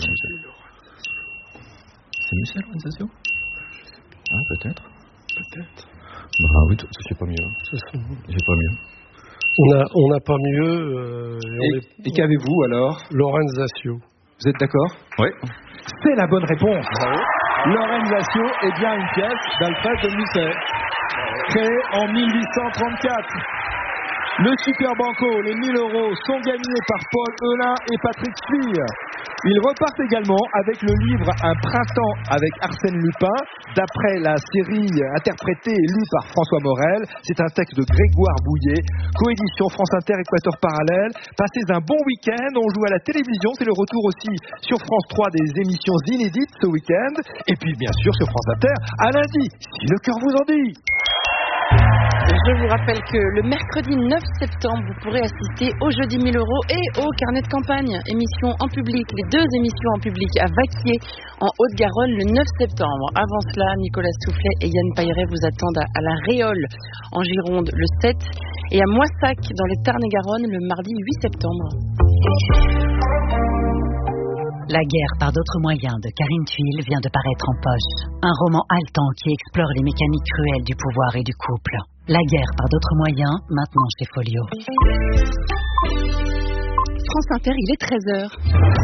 C'est Musset l'organisation? Ah, peut-être. Peut-être. Bah oui, c'est pas mieux. C'est pas mieux. On n'a on a pas mieux. Euh, et et, est... et qu'avez-vous alors? Lorenzatio. Vous êtes d'accord? Oui. C'est la bonne réponse. Bravo. Lorenzatio est bien une pièce d'Alfred de Musset, créée en mille huit cent trente-quatre. Le Super Banco, les mille euros sont gagnés par Paul Heulin et Patrick Fuir. Ils repartent également avec le livre Un printemps avec Arsène Lupin, d'après la série interprétée et lue par François Morel. C'est un texte de Grégoire Bouillet, coédition France Inter Équateur Parallèle. Passez un bon week-end, on joue à la télévision, c'est le retour aussi sur France trois des émissions inédites ce week-end. Et puis bien sûr sur France Inter, à lundi, si le cœur vous en dit. Je vous rappelle que le mercredi neuf septembre, vous pourrez assister au Jeudi mille euros et au Carnet de campagne, émission en public, les deux émissions en public à Vaquier, en Haute-Garonne, le neuf septembre. Avant cela, Nicolas Soufflet et Yann Pailleret vous attendent à la Réole, en Gironde, le sept, et à Moissac, dans les Tarn-et-Garonne, le mardi huit septembre. La guerre par d'autres moyens de Karine Thuil vient de paraître en poche. Un roman haletant qui explore les mécaniques cruelles du pouvoir et du couple. La guerre par d'autres moyens, maintenant chez Folio. France Inter, il est treize heures.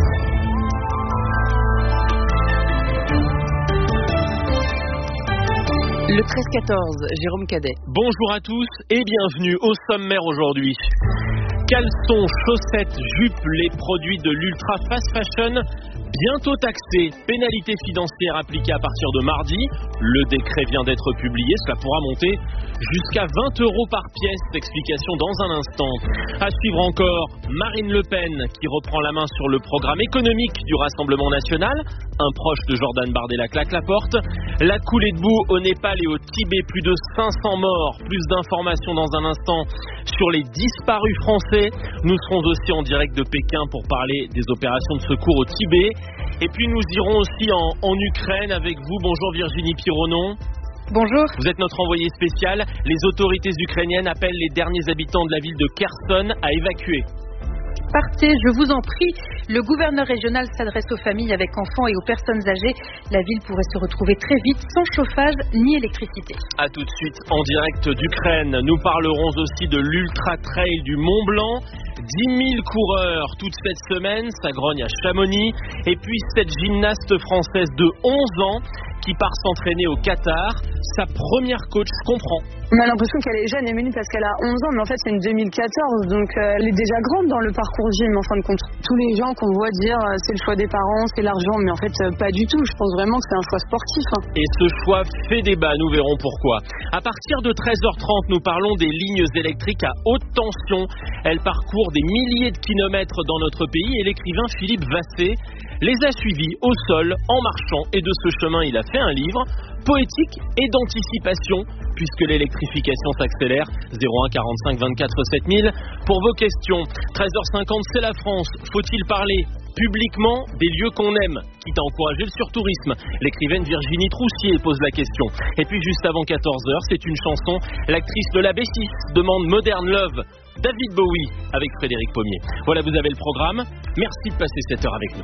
Le treize quatorze, Jérôme Cadet. Bonjour à tous et bienvenue au sommaire aujourd'hui. Caleçons, chaussettes, jupes, les produits de l'ultra fast fashion bientôt taxés. Pénalité financière appliquée à partir de mardi. Le décret vient d'être publié. Cela pourra monter jusqu'à vingt euros par pièce. Explication dans un instant. À suivre encore, Marine Le Pen qui reprend la main sur le programme économique du Rassemblement national. Un proche de Jordan Bardella claque la porte. La coulée de boue au Népal et au Tibet. Plus de cinq cents morts. Plus d'informations dans un instant sur les disparus français. Nous serons aussi en direct de Pékin pour parler des opérations de secours au Tibet. Et puis nous irons aussi en, en Ukraine avec vous. Bonjour Virginie Pironon. Bonjour. Vous êtes notre envoyé spécial. Les autorités ukrainiennes appellent les derniers habitants de la ville de Kherson à évacuer. Partez, je vous en prie. Le gouverneur régional s'adresse aux familles avec enfants et aux personnes âgées. La ville pourrait se retrouver très vite sans chauffage ni électricité. A tout de suite en direct d'Ukraine. Nous parlerons aussi de l'Ultra Trail du Mont Blanc. dix mille coureurs toute cette semaine, ça grogne à Chamonix. Et puis cette gymnaste française de onze ans qui part s'entraîner au Qatar. Sa première coach comprend. On a l'impression qu'elle est jeune et menue parce qu'elle a onze ans, mais en fait c'est une deux mille quatorze, donc euh, elle est déjà grande dans le parcours gym en fin de compte. Tous les gens qu'on voit dire euh, c'est le choix des parents, c'est l'argent, mais en fait euh, pas du tout. Je pense vraiment que c'est un choix sportif. Hein. Et ce choix fait débat, nous verrons pourquoi. À partir de treize heures trente, nous parlons des lignes électriques à haute tension. Elles parcourent des milliers de kilomètres dans notre pays et l'écrivain Philippe Vassé les a suivis au sol en marchant, et de ce chemin il a fait un livre poétique et d'anticipation puisque l'électrification s'accélère. Zéro un quarante-cinq vingt-quatre sept mille pour vos questions. Treize heures cinquante, c'est la France. Faut-il parler publiquement des lieux qu'on aime, quitte à encourager le surtourisme? L'écrivaine Virginie Troussier pose la question. Et puis juste avant quatorze heures, c'est une chanson. L'actrice de la B six demande Modern Love, David Bowie avec Frédéric Pommier. Voilà, vous avez le programme. Merci de passer cette heure avec nous.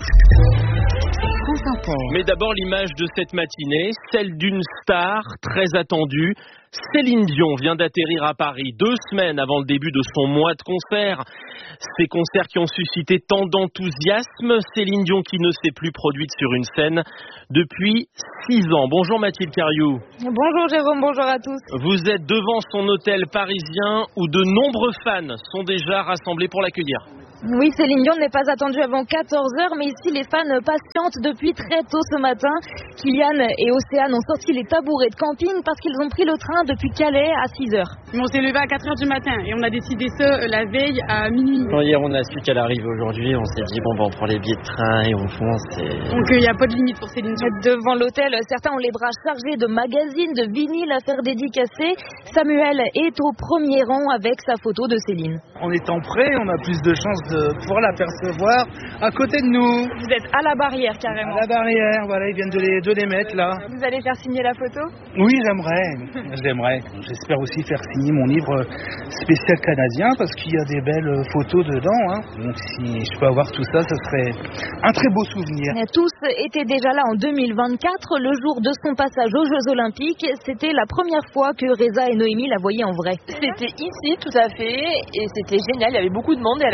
Mais d'abord l'image de cette matinée, celle d'une star très attendue. Céline Dion vient d'atterrir à Paris deux semaines avant le début de son mois de concerts. Ces concerts qui ont suscité tant d'enthousiasme. Céline Dion qui ne s'est plus produite sur une scène depuis six ans. Bonjour Mathilde Cariou. Bonjour Jérôme, bonjour à tous. Vous êtes devant son hôtel parisien où de nombreux fans sont déjà rassemblés pour l'accueillir. Oui, Céline Dion n'est pas attendue avant quatorze heures, mais ici les fans patientent depuis très tôt ce matin. Kylian et Océane ont sorti les tabourets de camping parce qu'ils ont pris le train depuis Calais à six heures. On s'est levé à quatre heures du matin et on a décidé ce la veille à minuit. Quand hier on a su qu'elle arrive aujourd'hui, on s'est dit bon ben on prend les billets de train et on fonce. Et... Donc il n'y a pas de limite pour Céline Dion. Devant l'hôtel, certains ont les bras chargés de magazines, de vinyles à faire dédicacer. Samuel est au premier rang avec sa photo de Céline. En étant prêt, on a plus de chances de pouvoir l'apercevoir à côté de nous. Vous êtes à la barrière carrément. À la barrière, voilà, ils viennent de les, de les mettre là. Vous allez faire signer la photo? Oui, j'aimerais. J'aimerais. J'espère aussi faire signer mon livre spécial canadien parce qu'il y a des belles photos dedans. Hein. Donc si je peux avoir tout ça, ce serait un très beau souvenir. Tous étaient déjà là en deux mille vingt-quatre, le jour de son passage aux Jeux Olympiques. C'était la première fois que Reza et Noémie la voyaient en vrai. C'était ici, tout à fait, et c'était génial. Il y avait beaucoup de monde et elle avait pris le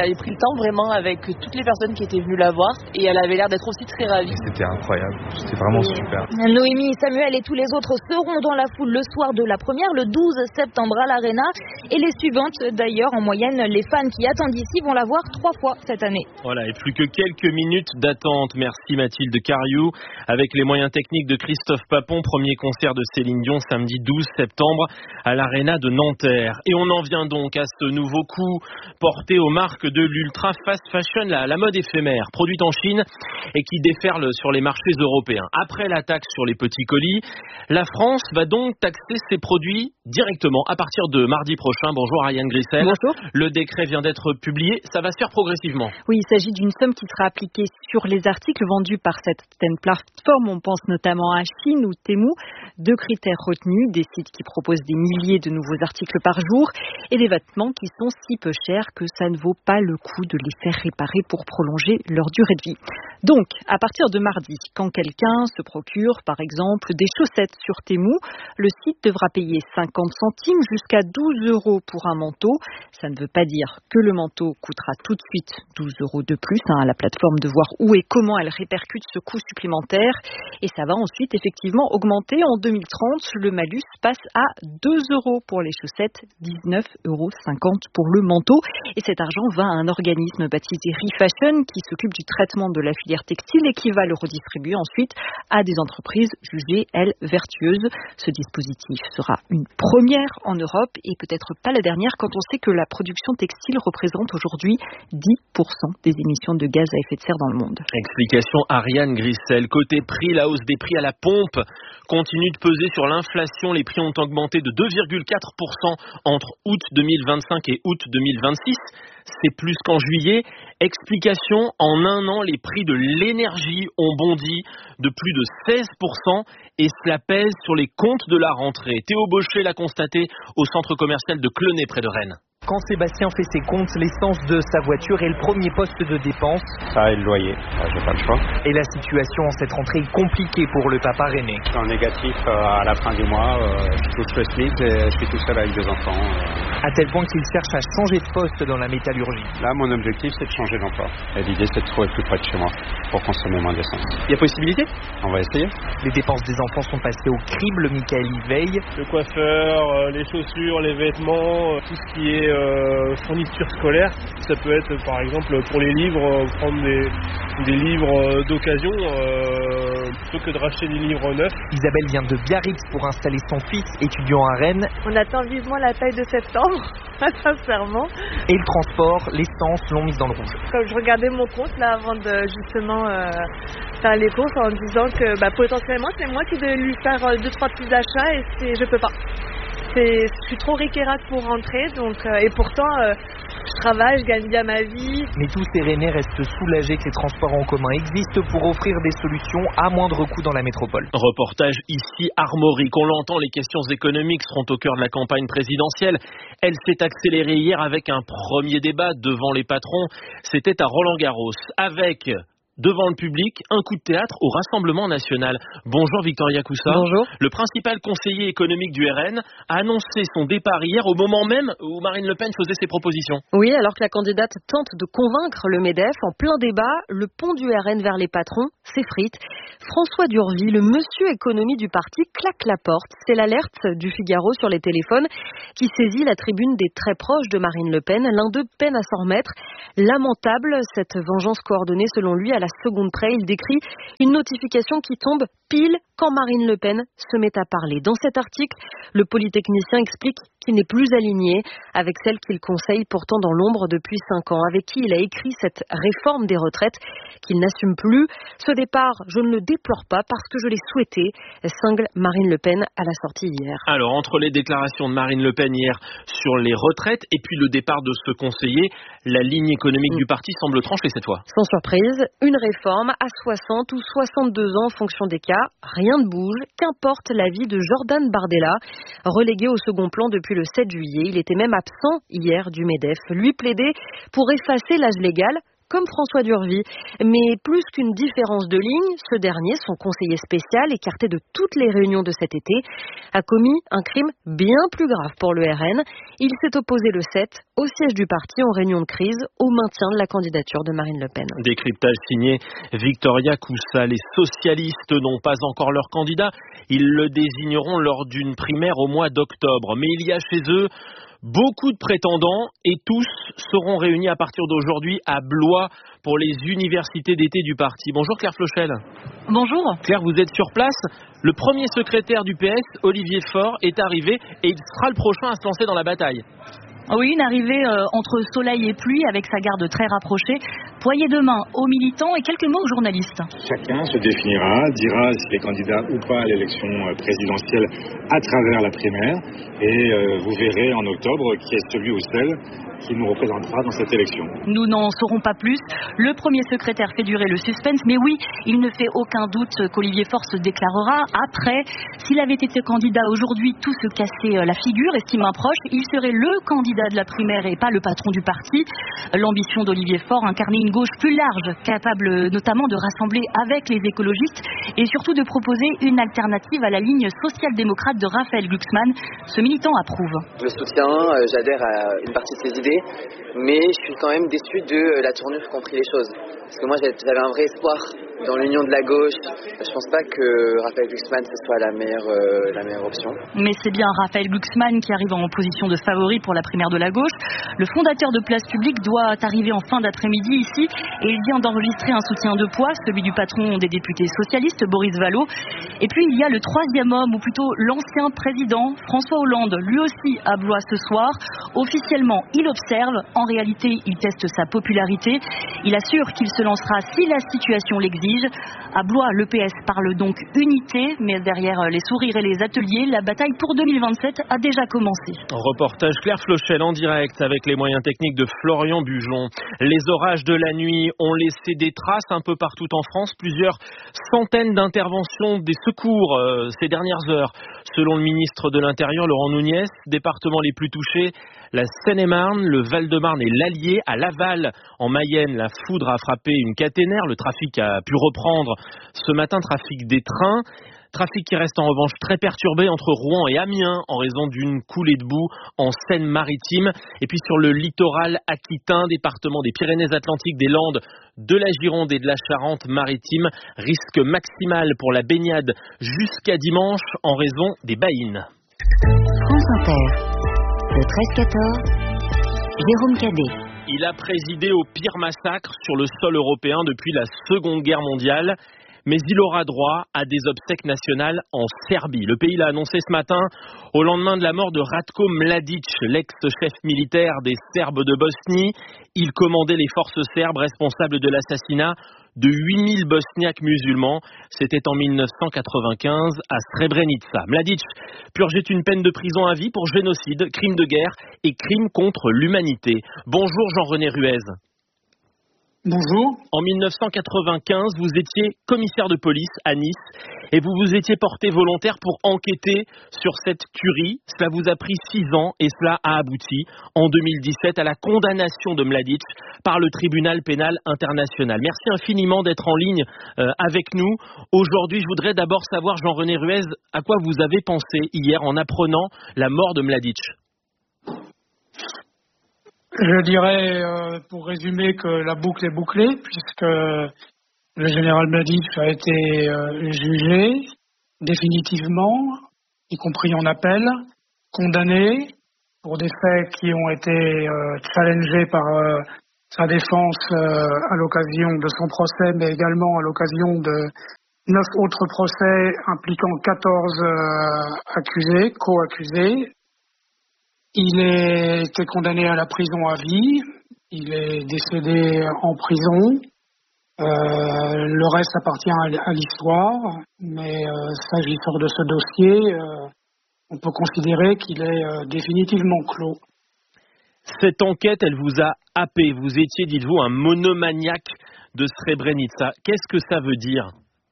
temps vraiment avec toutes les personnes qui étaient venues la voir et elle avait l'air d'être aussi très ravie. C'était incroyable, c'était vraiment et super. Noémie, Samuel et tous les autres seront dans la foule le soir de la première, le douze septembre à l'Arena. Et les suivantes, d'ailleurs, en moyenne, les fans qui attendent ici vont la voir trois fois cette année. Voilà, et plus que quelques minutes d'attente. Merci Mathilde Cariou. Avec les moyens techniques de Christophe Papon, premier concert de Céline Dion samedi douze septembre à l'Arena de Nanterre. Et on en vient donc à ce nouveau coup porté aux marques de l'ultra fast fashion, la, la mode éphémère, produite en Chine et qui déferle sur les marchés européens. Après la taxe sur les petits colis, la France va donc taxer ses produits directement à partir de mardi prochain. Bonjour Ariane Grissel. Bonjour. Le décret vient d'être publié, ça va se faire progressivement. Oui, il s'agit d'une somme qui sera appliquée sur les articles vendus par certaines plateformes. On pense notamment à Chine ou Temu. Deux critères retenus, des sites qui proposent des milliers de nouveaux articles par jour et des vêtements qui sont si peu chers que ça ne vaut pas le coup de les faire réparer pour prolonger leur durée de vie. Donc, à partir de mardi, quand quelqu'un se procure, par exemple, des chaussettes sur Temu, le site devra payer cinquante centimes jusqu'à douze euros pour un manteau. Ça ne veut pas dire que le manteau coûtera tout de suite douze euros de plus, hein, à la plateforme de voir où et comment elle répercute ce coût supplémentaire. Et ça va ensuite effectivement augmenter. En deux mille trente, le malus passe à deux euros pour les chaussettes, dix-neuf euros cinquante pour le manteau. Et cet argent va à un organisme baptisé ReFashion qui s'occupe du traitement de la filière textile et qui va le redistribuer ensuite à des entreprises jugées, elles, vertueuses. Ce dispositif sera une première en Europe et peut-être pas la dernière quand on sait que la production textile représente aujourd'hui dix pour cent des émissions de gaz à effet de serre dans le monde. Explication Ariane Grissel. Côté prix, la hausse des prix à la pompe continue de peser sur l'inflation. Les prix ont augmenté de deux virgule quatre pour cent entre août deux mille vingt-cinq et août deux mille vingt-six. C'est plus qu'en juillet. Explication, en un an, les prix de l'énergie ont bondi de plus de seize pour cent et cela pèse sur les comptes de la rentrée. Théo Baucher l'a constaté au centre commercial de Clenay près de Rennes. Quand Sébastien fait ses comptes, l'essence de sa voiture est le premier poste de dépense. Ça et le loyer, ouais, j'ai pas le choix. Et la situation en cette rentrée est compliquée pour le papa rennais. Je suis en négatif euh, à la fin du mois, euh, je touche le SMIC et je suis tout seul avec deux enfants. Euh. À tel point qu'il cherche à changer de poste dans la métallurgie. Là, mon objectif, c'est de changer d'emploi. Et l'idée, c'est de trouver plus près de chez moi pour consommer moins d'essence. Il y a possibilité ? On va essayer. Les dépenses des enfants sont passées au crible, Michael y veille. Le coiffeur, euh, les chaussures, les vêtements, euh, tout ce qui est euh, fourniture scolaire. Ça peut être par exemple pour les livres, euh, prendre des, des livres euh, d'occasion euh, plutôt que de racheter des livres neufs. Isabelle vient de Biarritz pour installer son fils, étudiant à Rennes. On attend vivement la taille de septembre, sincèrement. Et le transport, l'essence l'ont mise dans le rouge. Comme je regardais mon compte là avant de justement euh, faire les courses en me disant que bah, potentiellement c'est moi qui vais lui faire euh, deux trois petits achats et c'est, je peux pas. C'est, je suis trop ric-et-rac pour rentrer, donc, euh, et pourtant euh, je travaille, je gagne bien ma vie. Mais tous ces Rennais restent soulagés que les transports en commun existent pour offrir des solutions à moindre coût dans la métropole. Reportage ici Armorique. On l'entend, les questions économiques seront au cœur de la campagne présidentielle. Elle s'est accélérée hier avec un premier débat devant les patrons. C'était à Roland-Garros avec... devant le public, un coup de théâtre au Rassemblement national. Bonjour Victoria Coussa. Bonjour. Le principal conseiller économique du R N a annoncé son départ hier au moment même où Marine Le Pen faisait ses propositions. Oui, alors que la candidate tente de convaincre le MEDEF, en plein débat, le pont du R N vers les patrons s'effrite. François Durvy, le monsieur économie du parti, claque la porte. C'est l'alerte du Figaro sur les téléphones qui saisit la tribune des très proches de Marine Le Pen. L'un d'eux peine à s'en remettre. Lamentable, cette vengeance coordonnée selon lui à la seconde près. Il décrit une notification qui tombe pile quand Marine Le Pen se met à parler. Dans cet article, le polytechnicien explique qu'il n'est plus aligné avec celle qu'il conseille pourtant dans l'ombre depuis cinq ans, avec qui il a écrit cette réforme des retraites qu'il n'assume plus. Ce départ, je ne le déplore pas parce que je l'ai souhaité, cingle Marine Le Pen à la sortie hier. Alors, entre les déclarations de Marine Le Pen hier sur les retraites et puis le départ de ce conseiller, la ligne économique mmh. du parti semble tranchée cette fois. Sans surprise, une réforme à soixante ou soixante-deux ans en fonction des cas, rien ne bouge, qu'importe l'avis de Jordan Bardella, relégué au second plan depuis le sept juillet. Il était même absent hier du MEDEF. Lui plaidait pour effacer l'âge légal comme François Durvy. Mais plus qu'une différence de ligne, ce dernier, son conseiller spécial, écarté de toutes les réunions de cet été, a commis un crime bien plus grave pour le R N. Il s'est opposé le sept au siège du parti en réunion de crise au maintien de la candidature de Marine Le Pen. Décryptage signé Victoria Coussa. Les socialistes n'ont pas encore leur candidat. Ils le désigneront lors d'une primaire au mois d'octobre. Mais il y a chez eux beaucoup de prétendants et tous seront réunis à partir d'aujourd'hui à Blois pour les universités d'été du parti. Bonjour Claire Flochel. Bonjour. Claire, vous êtes sur place. Le premier secrétaire du P S, Olivier Faure, est arrivé et il sera le prochain à se lancer dans la bataille. Oui, une arrivée euh, entre soleil et pluie avec sa garde très rapprochée. Poignée de main aux militants et quelques mots aux journalistes. Chacun se définira, dira s'il est candidat ou pas à l'élection présidentielle à travers la primaire. Et euh, vous verrez en octobre qui est celui ou celle qui nous représentera dans cette élection. Nous n'en saurons pas plus. Le premier secrétaire fait durer le suspense, mais oui, il ne fait aucun doute qu'Olivier Faure se déclarera. Après, s'il avait été candidat aujourd'hui, tout se cassait la figure, estime un proche. Il serait le candidat de la primaire et pas le patron du parti. L'ambition d'Olivier Faure, incarner une gauche plus large, capable notamment de rassembler avec les écologistes et surtout de proposer une alternative à la ligne social-démocrate de Raphaël Glucksmann. Ce militant approuve. Je soutiens, j'adhère à une partie de ses idées, mais je suis quand même déçu de la tournure qu'ont pris les choses. Parce que moi j'avais un vrai espoir dans l'union de la gauche. Je pense pas que Raphaël Glucksmann ce soit la meilleure, euh, la meilleure option. Mais c'est bien Raphaël Glucksmann qui arrive en position de favori pour la primaire de la gauche. Le fondateur de Place Publique doit arriver en fin d'après-midi ici et il vient d'enregistrer un soutien de poids, celui du patron des députés socialistes, Boris Vallaud. Et puis il y a le troisième homme, ou plutôt l'ancien président, François Hollande, lui aussi à Blois ce soir. Officiellement, il observe. En réalité, il teste sa popularité. Il assure qu'il se lancera si la situation l'exige. À Blois, le P S parle donc unité, mais derrière les sourires et les ateliers, la bataille pour deux mille vingt-sept a déjà commencé. Reportage Claire Flochel en direct avec les moyens techniques de Florian Bujon. Les orages de la nuit ont laissé des traces un peu partout en France. Plusieurs centaines d'interventions des secours euh, ces dernières heures. Selon le ministre de l'Intérieur, Laurent Nunez, départements les plus touchés, la Seine-et-Marne, le Val-de-Marne et l'Allier. À Laval, en Mayenne, la foudre a frappé une caténaire. Le trafic a pu reprendre ce matin, trafic des trains. Trafic qui reste en revanche très perturbé entre Rouen et Amiens en raison d'une coulée de boue en Seine-Maritime. Et puis sur le littoral aquitain, département des Pyrénées-Atlantiques, des Landes, de la Gironde et de la Charente-Maritime, risque maximal pour la baignade jusqu'à dimanche en raison des baïnes. France Inter, le treize quatorze, Jérôme Cadet. Il a présidé au pire massacre sur le sol européen depuis la Seconde Guerre mondiale. Mais il aura droit à des obsèques nationales en Serbie. Le pays l'a annoncé ce matin au lendemain de la mort de Ratko Mladic, l'ex-chef militaire des Serbes de Bosnie. Il commandait les forces serbes responsables de l'assassinat de huit mille Bosniaques musulmans. C'était en mille neuf cent quatre-vingt-quinze à Srebrenica. Mladic purgeait une peine de prison à vie pour génocide, crime de guerre et crime contre l'humanité. Bonjour Jean-René Ruez. Bonjour. En mille neuf cent quatre-vingt-quinze, vous étiez commissaire de police à Nice et vous vous étiez porté volontaire pour enquêter sur cette tuerie. Cela vous a pris six ans et cela a abouti en deux mille dix-sept à la condamnation de Mladic par le tribunal pénal international. Merci infiniment d'être en ligne euh, avec nous. Aujourd'hui, je voudrais d'abord savoir, Jean-René Ruez, à quoi vous avez pensé hier en apprenant la mort de Mladic. Je dirais, euh, pour résumer, que la boucle est bouclée, puisque le général Mladic a été euh, jugé définitivement, y compris en appel, condamné pour des faits qui ont été euh, challengés par euh, sa défense euh, à l'occasion de son procès, mais également à l'occasion de neuf autres procès impliquant quatorze euh, accusés, co-accusés. Il a été condamné à la prison à vie, il est décédé en prison, euh, le reste appartient à, à l'histoire, mais euh, s'agissant de ce dossier, euh, on peut considérer qu'il est euh, définitivement clos. Cette enquête, elle vous a happé, vous étiez, dites-vous, un monomaniaque de Srebrenica. Qu'est-ce que ça veut dire ?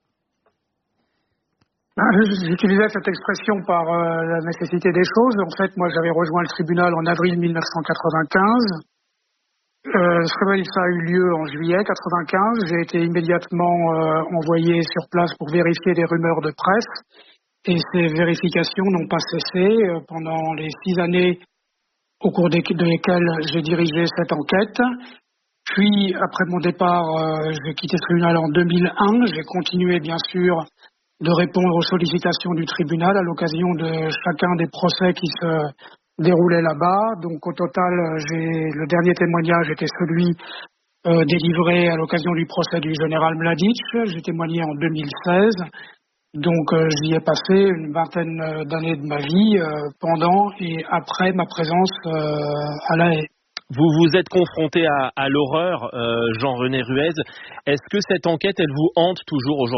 J'utilisais cette expression par euh, la nécessité des choses. En fait, moi, j'avais rejoint le tribunal en avril mille neuf cent quatre-vingt-quinze. Euh, Srebrenica a eu lieu en juillet quatre-vingt-quinze. J'ai été immédiatement euh, envoyé sur place pour vérifier des rumeurs de presse. Et ces vérifications n'ont pas cessé euh, pendant les six années au cours des, de lesquelles j'ai dirigé cette enquête. Puis, après mon départ, euh, j'ai quitté le tribunal en deux mille un. J'ai continué, bien sûr, de répondre aux sollicitations du tribunal à l'occasion de chacun des procès qui se déroulaient là-bas. Donc, au total, j'ai, le dernier témoignage était celui euh, délivré à l'occasion du procès du général Mladic. J'ai témoigné en deux mille seize. Donc, euh, j'y ai passé une vingtaine d'années de ma vie euh, pendant et après ma présence euh, à La Haye. Vous vous êtes confronté à, à l'horreur, euh, Jean-René Ruez. Est-ce que cette enquête, elle vous hante toujours aujourd'hui ?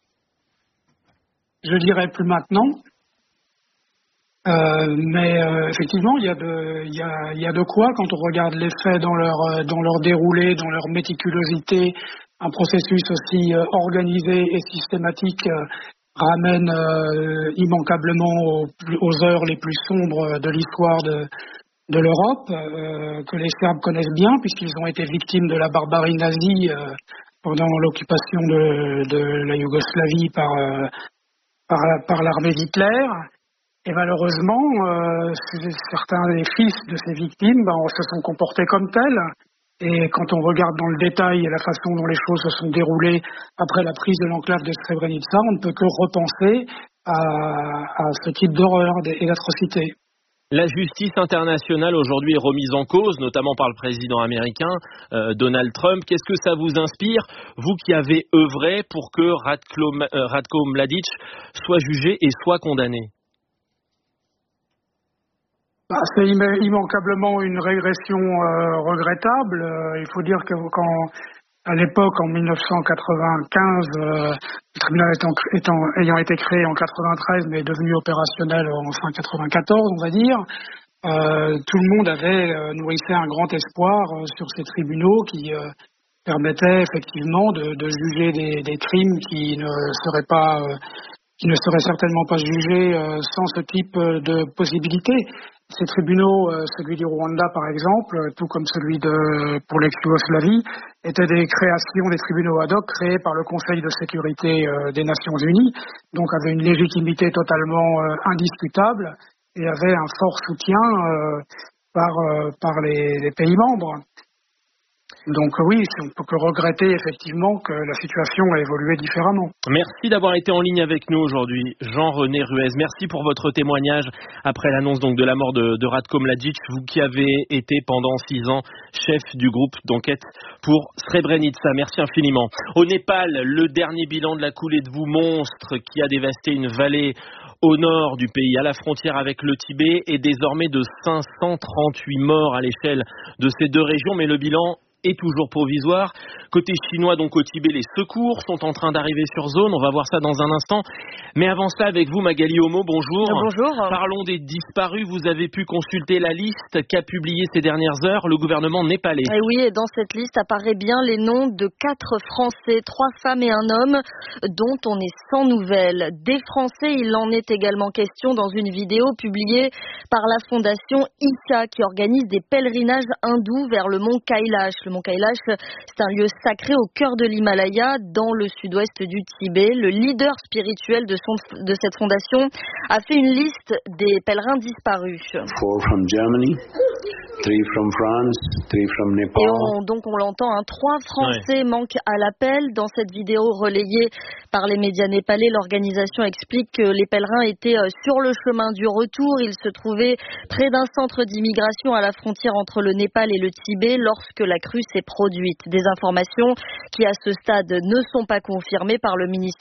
Je dirais plus maintenant. Euh, mais euh, effectivement, il y a de, il y a, il y a de quoi quand on regarde les faits dans leur, dans leur déroulé, dans leur méticulosité. Un processus aussi euh, organisé et systématique euh, ramène euh, immanquablement aux, aux heures les plus sombres de l'histoire de, de l'Europe, euh, que les Serbes connaissent bien puisqu'ils ont été victimes de la barbarie nazie euh, pendant l'occupation de, de la Yougoslavie par, euh, par, par l'armée d'Hitler. Et malheureusement, euh, certains des fils de ces victimes ben, se sont comportés comme tels. Et quand on regarde dans le détail la façon dont les choses se sont déroulées après la prise de l'enclave de Srebrenica, on ne peut que repenser à, à ce type d'horreur et d'atrocité. La justice internationale aujourd'hui est remise en cause, notamment par le président américain euh, Donald Trump. Qu'est-ce que ça vous inspire, vous qui avez œuvré pour que Ratko, euh, Ratko Mladic soit jugé et soit condamné ? Bah, c'est immanquablement une régression euh, regrettable. Euh, il faut dire que quand, à l'époque, en mille neuf cent quatre-vingt-quinze, euh, le tribunal étant, étant, ayant été créé en quatre-vingt-treize, mais devenu opérationnel en fin quatre-vingt-quatorze, on va dire, euh, tout le monde avait euh, nourrissait un grand espoir euh, sur ces tribunaux qui euh, permettaient effectivement de, de juger des, des crimes qui ne seraient pas, euh, qui ne seraient certainement pas jugés euh, sans ce type de possibilités. Ces tribunaux, euh, celui du Rwanda par exemple, tout comme celui de, pour l'ex-Yougoslavie, étaient des créations des tribunaux ad hoc créés par le Conseil de sécurité euh, des Nations Unies, donc avaient une légitimité totalement euh, indiscutable et avaient un fort soutien euh, par, euh, par les, les pays membres. Donc oui, on ne peut que regretter effectivement que la situation a évolué différemment. Merci d'avoir été en ligne avec nous aujourd'hui, Jean-René Ruez. Merci pour votre témoignage après l'annonce donc de la mort de, de Ratko Mladic, vous qui avez été pendant six ans chef du groupe d'enquête pour Srebrenica. Merci infiniment. Au Népal, le dernier bilan de la coulée de boue monstre qui a dévasté une vallée au nord du pays, à la frontière avec le Tibet, est désormais de cinq cent trente-huit morts à l'échelle de ces deux régions, mais le bilan est toujours provisoire. Côté chinois, donc au Tibet, les secours sont en train d'arriver sur zone. On va voir ça dans un instant. Mais avant ça, avec vous, Magali Homo, bonjour. Bonjour. Parlons des disparus. Vous avez pu consulter la liste qu'a publiée ces dernières heures le gouvernement népalais. Et oui, et dans cette liste apparaît bien les noms de quatre Français, trois femmes et un homme, dont on est sans nouvelles. Des Français, il en est également question dans une vidéo publiée par la fondation I C A, qui organise des pèlerinages hindous vers le mont Kailash. Le mont Kailash, c'est un lieu sacré au cœur de l'Himalaya, dans le sud-ouest du Tibet. Le leader spirituel de, son, de cette fondation a fait une liste des pèlerins disparus. Four from Germany, three from France, three from Nepal. Et on, donc on l'entend, hein, trois Français ouais. manquent à l'appel. Dans cette vidéo relayée par les médias népalais, l'organisation explique que les pèlerins étaient sur le chemin du retour. Ils se trouvaient près d'un centre d'immigration à la frontière entre le Népal et le Tibet lorsque la crue s'est produite. Des informations qui à ce stade ne sont pas confirmées par le ministère